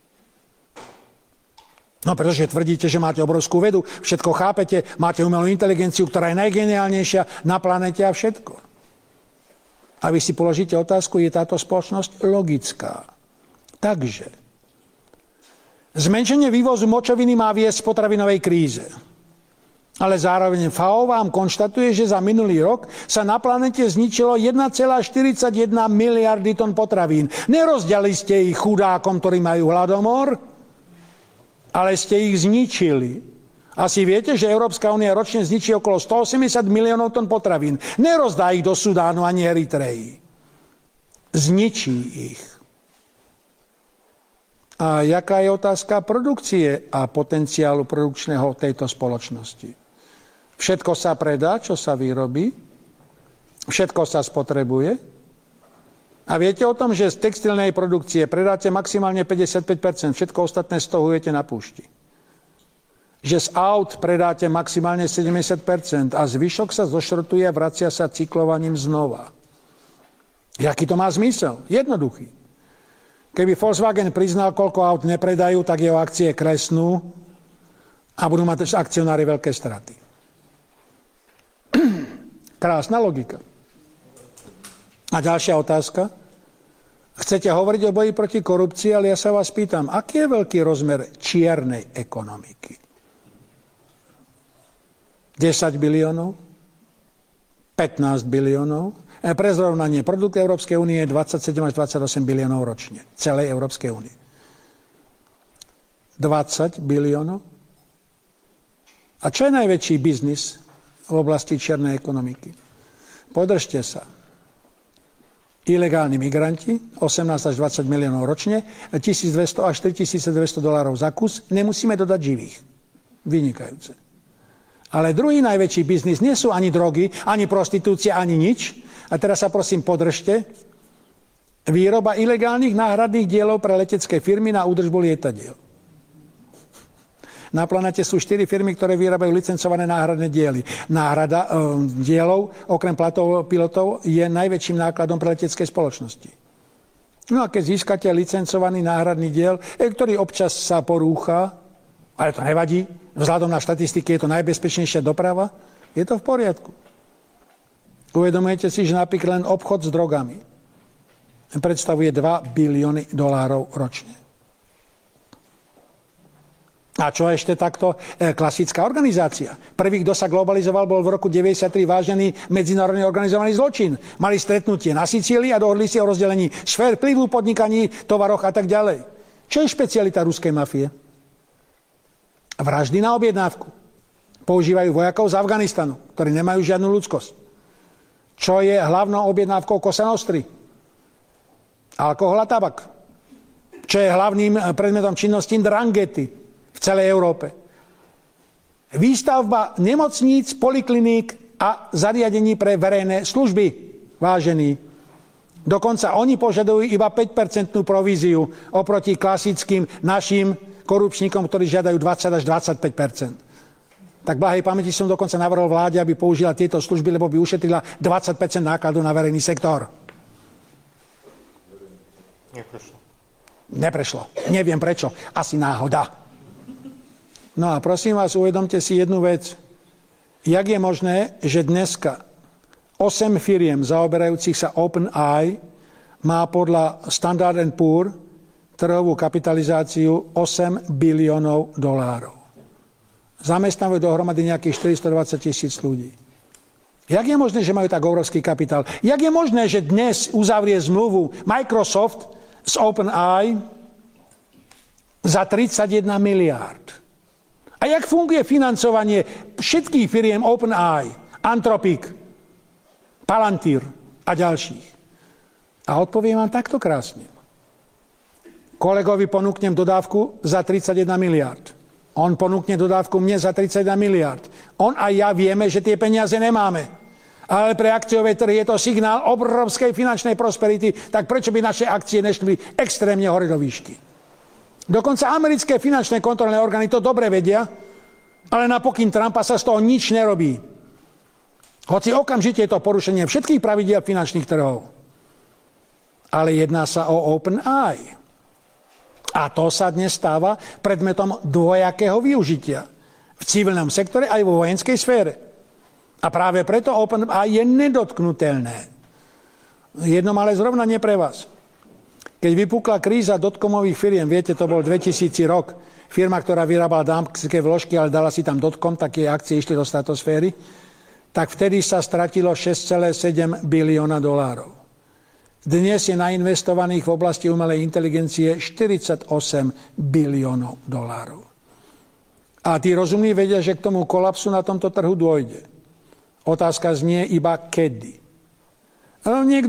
No, pretože tvrdíte, že máte obrovskú vedu, všetko chápete, máte umelú inteligenciu, ktorá je najgeniálnejšia na planete a všetko. A vy si položíte otázku, je táto spoločnosť logická? Takže, zmenšenie vývozu močoviny má viesť k potravinovej kríze. Ale zároveň FAO vám konštatuje, že za minulý rok sa na planete zničilo 1,41 miliardy tón potravín. Nerozdiali ste ich chudákom, ktorí majú hladomor, ale ste ich zničili. Asi viete, že Európska únia ročne zničí okolo 180 miliónov tón potravín. Nerozdá ich do Sudánu ani Eritreji. Zničí ich. A jaká je otázka produkcie a potenciálu produkčného tejto spoločnosti? Všetko sa predá, čo sa vyrobí. Všetko sa spotrebuje. A viete o tom, že z textilnej produkcie predáte maximálne 55%, všetko ostatné stohujete na púšti. Že z aut predáte maximálne 70% a zvyšok sa zošrotuje a vracia sa cyklovaním znova. Jaký to má zmysel? Jednoduchý. Keby Volkswagen priznal, koľko aut nepredajú, tak jeho akcie klesnú a budú mať akcionári veľké straty. Krásna logika. A ďalšia otázka. Chcete hovoriť o boji proti korupcii, ale ja sa vás pýtam, aký je veľký rozmer čiernej ekonomiky? 10 biliónov? 15 biliónov? Pre zrovnanie, produkt Európskej únie je 27 až 28 biliónov ročne. Celej Európskej únie. 20 biliónov? A čo je najväčší biznis v oblasti čiernej ekonomiky? Podržte sa. Ilegálni migranti, 18 až 20 miliónov ročne, 1200 až 3200 dolárov za kus, nemusíme dodať živých. Vynikajúce. Ale druhý najväčší biznis nie sú ani drogy, ani prostitúcia, ani nič. A teraz sa prosím podržte. Výroba ilegálnych náhradných dielov pre letecké firmy na údržbu lietadiel. Na planete sú 4 firmy, ktoré vyrábajú licencované náhradné diely. Náhrada dielov, okrem platov pilotov, je najväčším nákladom pre letecké spoločnosti. No a keď získate licencovaný náhradný diel, ktorý občas sa porúcha, ale to nevadí, vzhľadom na štatistiky je to najbezpečnejšia doprava, je to v poriadku. Uvedomujete si, že napríklad len obchod s drogami predstavuje 2 bilióny dolárov ročne. A čo ešte takto? Klasická organizácia. Prvý, kto sa globalizoval, bol v roku 1993 vážený medzinárodne organizovaný zločin. Mali stretnutie na Sicílii a dohodli si o rozdelení sfér vplyvu, podnikaní, tovaroch a tak ďalej. Čo je špecialita ruskej mafie? Vraždy na objednávku. Používajú vojakov z Afganistanu, ktorí nemajú žiadnu ľudskosť. Čo je hlavnou objednávkou Cosa Nostry? Alkohol a tabak. Čo je hlavným predmetom činnosti Ndrangety v celej Európe. Výstavba nemocníc, polikliník a zariadení pre verejné služby, vážení. Dokonca oni požadujú iba 5% províziu oproti klasickým našim korupčníkom, ktorí žiadajú 20 až 25%. Tak blahej pamäti som dokonca navrhol vláde, aby použila tieto služby, lebo by ušetrila 20% nákladu na verejný sektor. Neprešlo. Neviem prečo. Asi náhoda. No a prosím vás, uvedomte si jednu vec. Jak je možné, že dneska 8 firiem zaoberajúcich sa OpenAI má podľa Standard & Poor trhovú kapitalizáciu 8 biliónov dolárov. Zamestnávajú dohromady nejakých 420 000 ľudí. Jak je možné, že majú tak obrovský kapitál? Jak je možné, že dnes uzavrie zmluvu Microsoft z OpenAI za 31 miliárd? A jak funguje financovanie všetkých firiem OpenAI, Anthropic, Palantir a ďalších? A odpoviem vám takto krásne. Kolegovi ponúknem dodávku za 31 miliárd. On ponúkne dodávku mne za 31 miliárd. On a ja vieme, že tie peniaze nemáme. Ale pre akciové trhy je to signál obrovskej finančnej prosperity, tak prečo by naše akcie nešli extrémne hore do výšky? Dokonca americké finančné kontrolné orgány to dobre vedia, ale na pokyn Trumpa sa z toho nič nerobí. Hoci okamžite je to porušenie všetkých pravidiel finančných trhov. Ale jedná sa o OpenAI. A to sa dnes stáva predmetom dvojakého využitia. V civilnom sektore aj vo vojenskej sfére. A práve preto OpenAI je nedotknutelné. Jedno malé zrovnanie pre vás. Keď vypukla kríza dotcomových firiem, viete, to bol 2000 rok, firma, ktorá vyrábala dámske vložky, ale dala si tam .com, tak jej akcie išli do stratosféry, tak vtedy sa stratilo 6,7 bilióna dolárov. Dnes je nainvestovaných v oblasti umelej inteligencie 48 biliónov dolárov. A tí rozumní vedia, že k tomu kolapsu na tomto trhu dôjde. Otázka znie iba kedy. Niekto